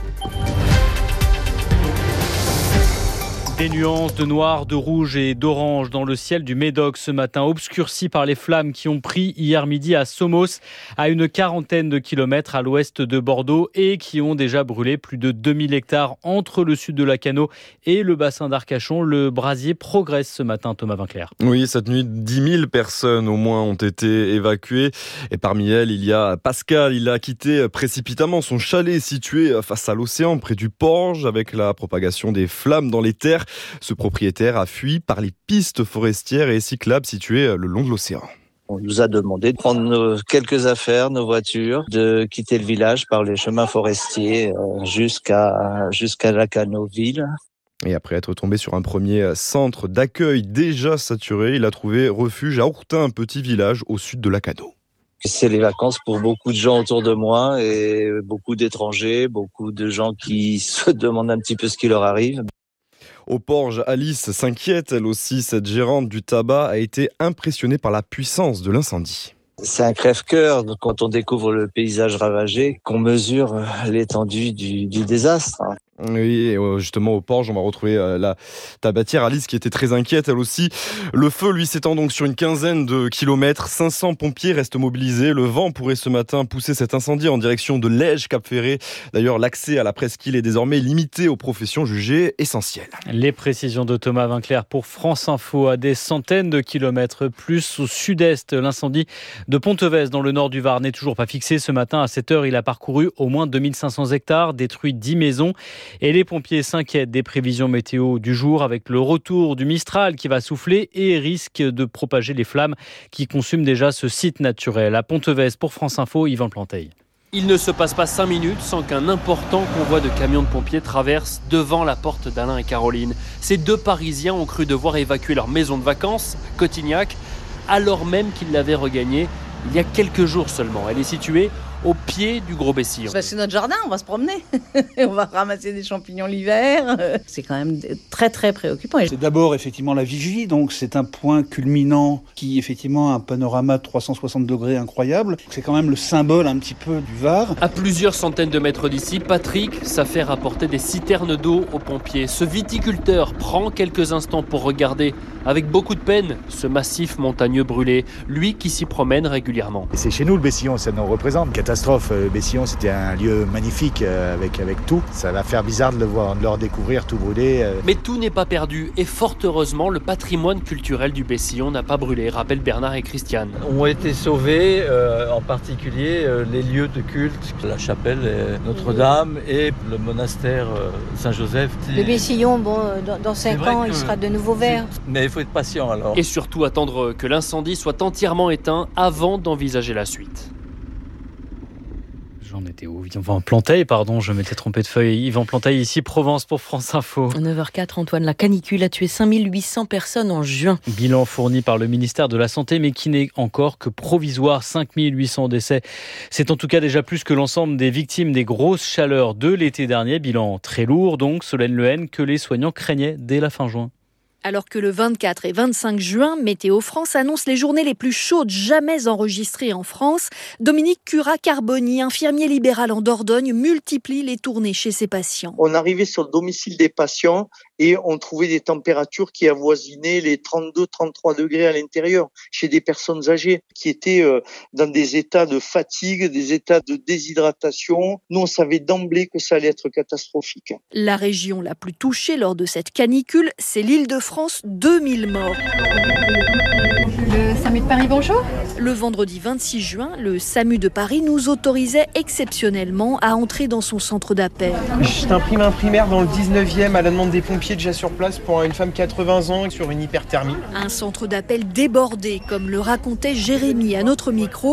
Des nuances de noir, de rouge et d'orange dans le ciel du Médoc ce matin, obscurci par les flammes qui ont pris hier midi à Somos, à une quarantaine de kilomètres à l'ouest de Bordeaux et qui ont déjà brûlé plus de 2000 hectares entre le sud de Lacanau et le bassin d'Arcachon. Le brasier progresse ce matin, Thomas Vinclair. Oui, cette nuit, 10 000 personnes au moins ont été évacuées et parmi elles, il y a Pascal. Il a quitté précipitamment son chalet situé face à l'océan près du Porge avec la propagation des flammes dans les terres. Ce propriétaire a fui par les pistes forestières et cyclables situées le long de l'océan. On nous a demandé de prendre quelques affaires, nos voitures, de quitter le village par les chemins forestiers jusqu'à Lacanau-Ville. Et après être tombé sur un premier centre d'accueil déjà saturé, il a trouvé refuge à Ourtin, un petit village au sud de Lacanau. C'est les vacances pour beaucoup de gens autour de moi et beaucoup d'étrangers, beaucoup de gens qui se demandent un petit peu ce qui leur arrive. Au Porge, Alice s'inquiète, elle aussi. Cette gérante du tabac a été impressionnée par la puissance de l'incendie. C'est un crève-cœur quand on découvre le paysage ravagé, qu'on mesure l'étendue du désastre. Oui, et justement au Porge, on va retrouver la tabatière Alice qui était très inquiète elle aussi. Le feu, lui, s'étend donc sur une quinzaine de kilomètres. 500 pompiers restent mobilisés. Le vent pourrait ce matin pousser cet incendie en direction de Lège-Cap-Ferré. D'ailleurs, l'accès à la presqu'île est désormais limité aux professions jugées essentielles. Les précisions de Thomas Vinclair pour France Info. À des centaines de kilomètres plus au sud-est, l'incendie de Pontevès dans le nord du Var n'est toujours pas fixé. Ce matin, à 7h, il a parcouru au moins 2500 hectares, détruit 10 maisons. Et les pompiers s'inquiètent des prévisions météo du jour avec le retour du Mistral qui va souffler et risque de propager les flammes qui consument déjà ce site naturel. À Pontevès, pour France Info, Yvan Planteil. Il ne se passe pas 5 minutes sans qu'un important convoi de camions de pompiers traverse devant la porte d'Alain et Caroline. Ces deux Parisiens ont cru devoir évacuer leur maison de vacances, Cotignac, alors même qu'ils l'avaient regagnée il y a quelques jours seulement. Elle est située au pied du Gros Bessillon. C'est notre jardin, on va se promener. On va ramasser des champignons l'hiver. C'est quand même très très préoccupant. C'est d'abord effectivement la vigie, donc c'est un point culminant qui effectivement a un panorama de 360 degrés incroyable. C'est quand même le symbole un petit peu du Var. À plusieurs centaines de mètres d'ici, Patrick s'affaire à porter des citernes d'eau aux pompiers. Ce viticulteur prend quelques instants pour regarder avec beaucoup de peine ce massif montagneux brûlé, lui qui s'y promène régulièrement. Et c'est chez nous le Bessillon, ça nous représente. Catastrophe, Bessillon c'était un lieu magnifique avec tout. Ça va faire bizarre de le voir, de le redécouvrir tout brûlé. Mais tout n'est pas perdu et fort heureusement le patrimoine culturel du Bessillon n'a pas brûlé, rappellent Bernard et Christiane. Ont été sauvés en particulier les lieux de culte, la chapelle Notre-Dame et le monastère Saint-Joseph. Le Bessillon, dans 5 ans, il sera de nouveau vert. Mais il faut être patient alors. Et surtout attendre que l'incendie soit entièrement éteint avant d'envisager la suite. J'en étais où ? Yvan Planteil, pardon, je m'étais trompé de feuille. Yvan Planteil, ici, Provence pour France Info. 9h04, Antoine, la canicule a tué 5800 personnes en juin. Bilan fourni par le ministère de la Santé, mais qui n'est encore que provisoire. 5800 décès. C'est en tout cas déjà plus que l'ensemble des victimes des grosses chaleurs de l'été dernier. Bilan très lourd, donc, Solène Lehen, que les soignants craignaient dès la fin juin. Alors que le 24 et 25 juin, Météo France annonce les journées les plus chaudes jamais enregistrées en France, Dominique Curat-Carboni, infirmier libéral en Dordogne, multiplie les tournées chez ses patients. On arrivait sur le domicile des patients et on trouvait des températures qui avoisinaient les 32-33 degrés à l'intérieur chez des personnes âgées qui étaient dans des états de fatigue, des états de déshydratation. Nous, on savait d'emblée que ça allait être catastrophique. La région la plus touchée lors de cette canicule, c'est l'Île-de-France. 2000 morts. Le SAMU de Paris, bonjour. Le vendredi 26 juin, le SAMU de Paris nous autorisait exceptionnellement à entrer dans son centre d'appel. Je t'imprime un primaire dans le 19e à la demande des pompiers déjà sur place pour une femme 80 ans sur une hyperthermie. Un centre d'appel débordé, comme le racontait Jérémy à notre micro.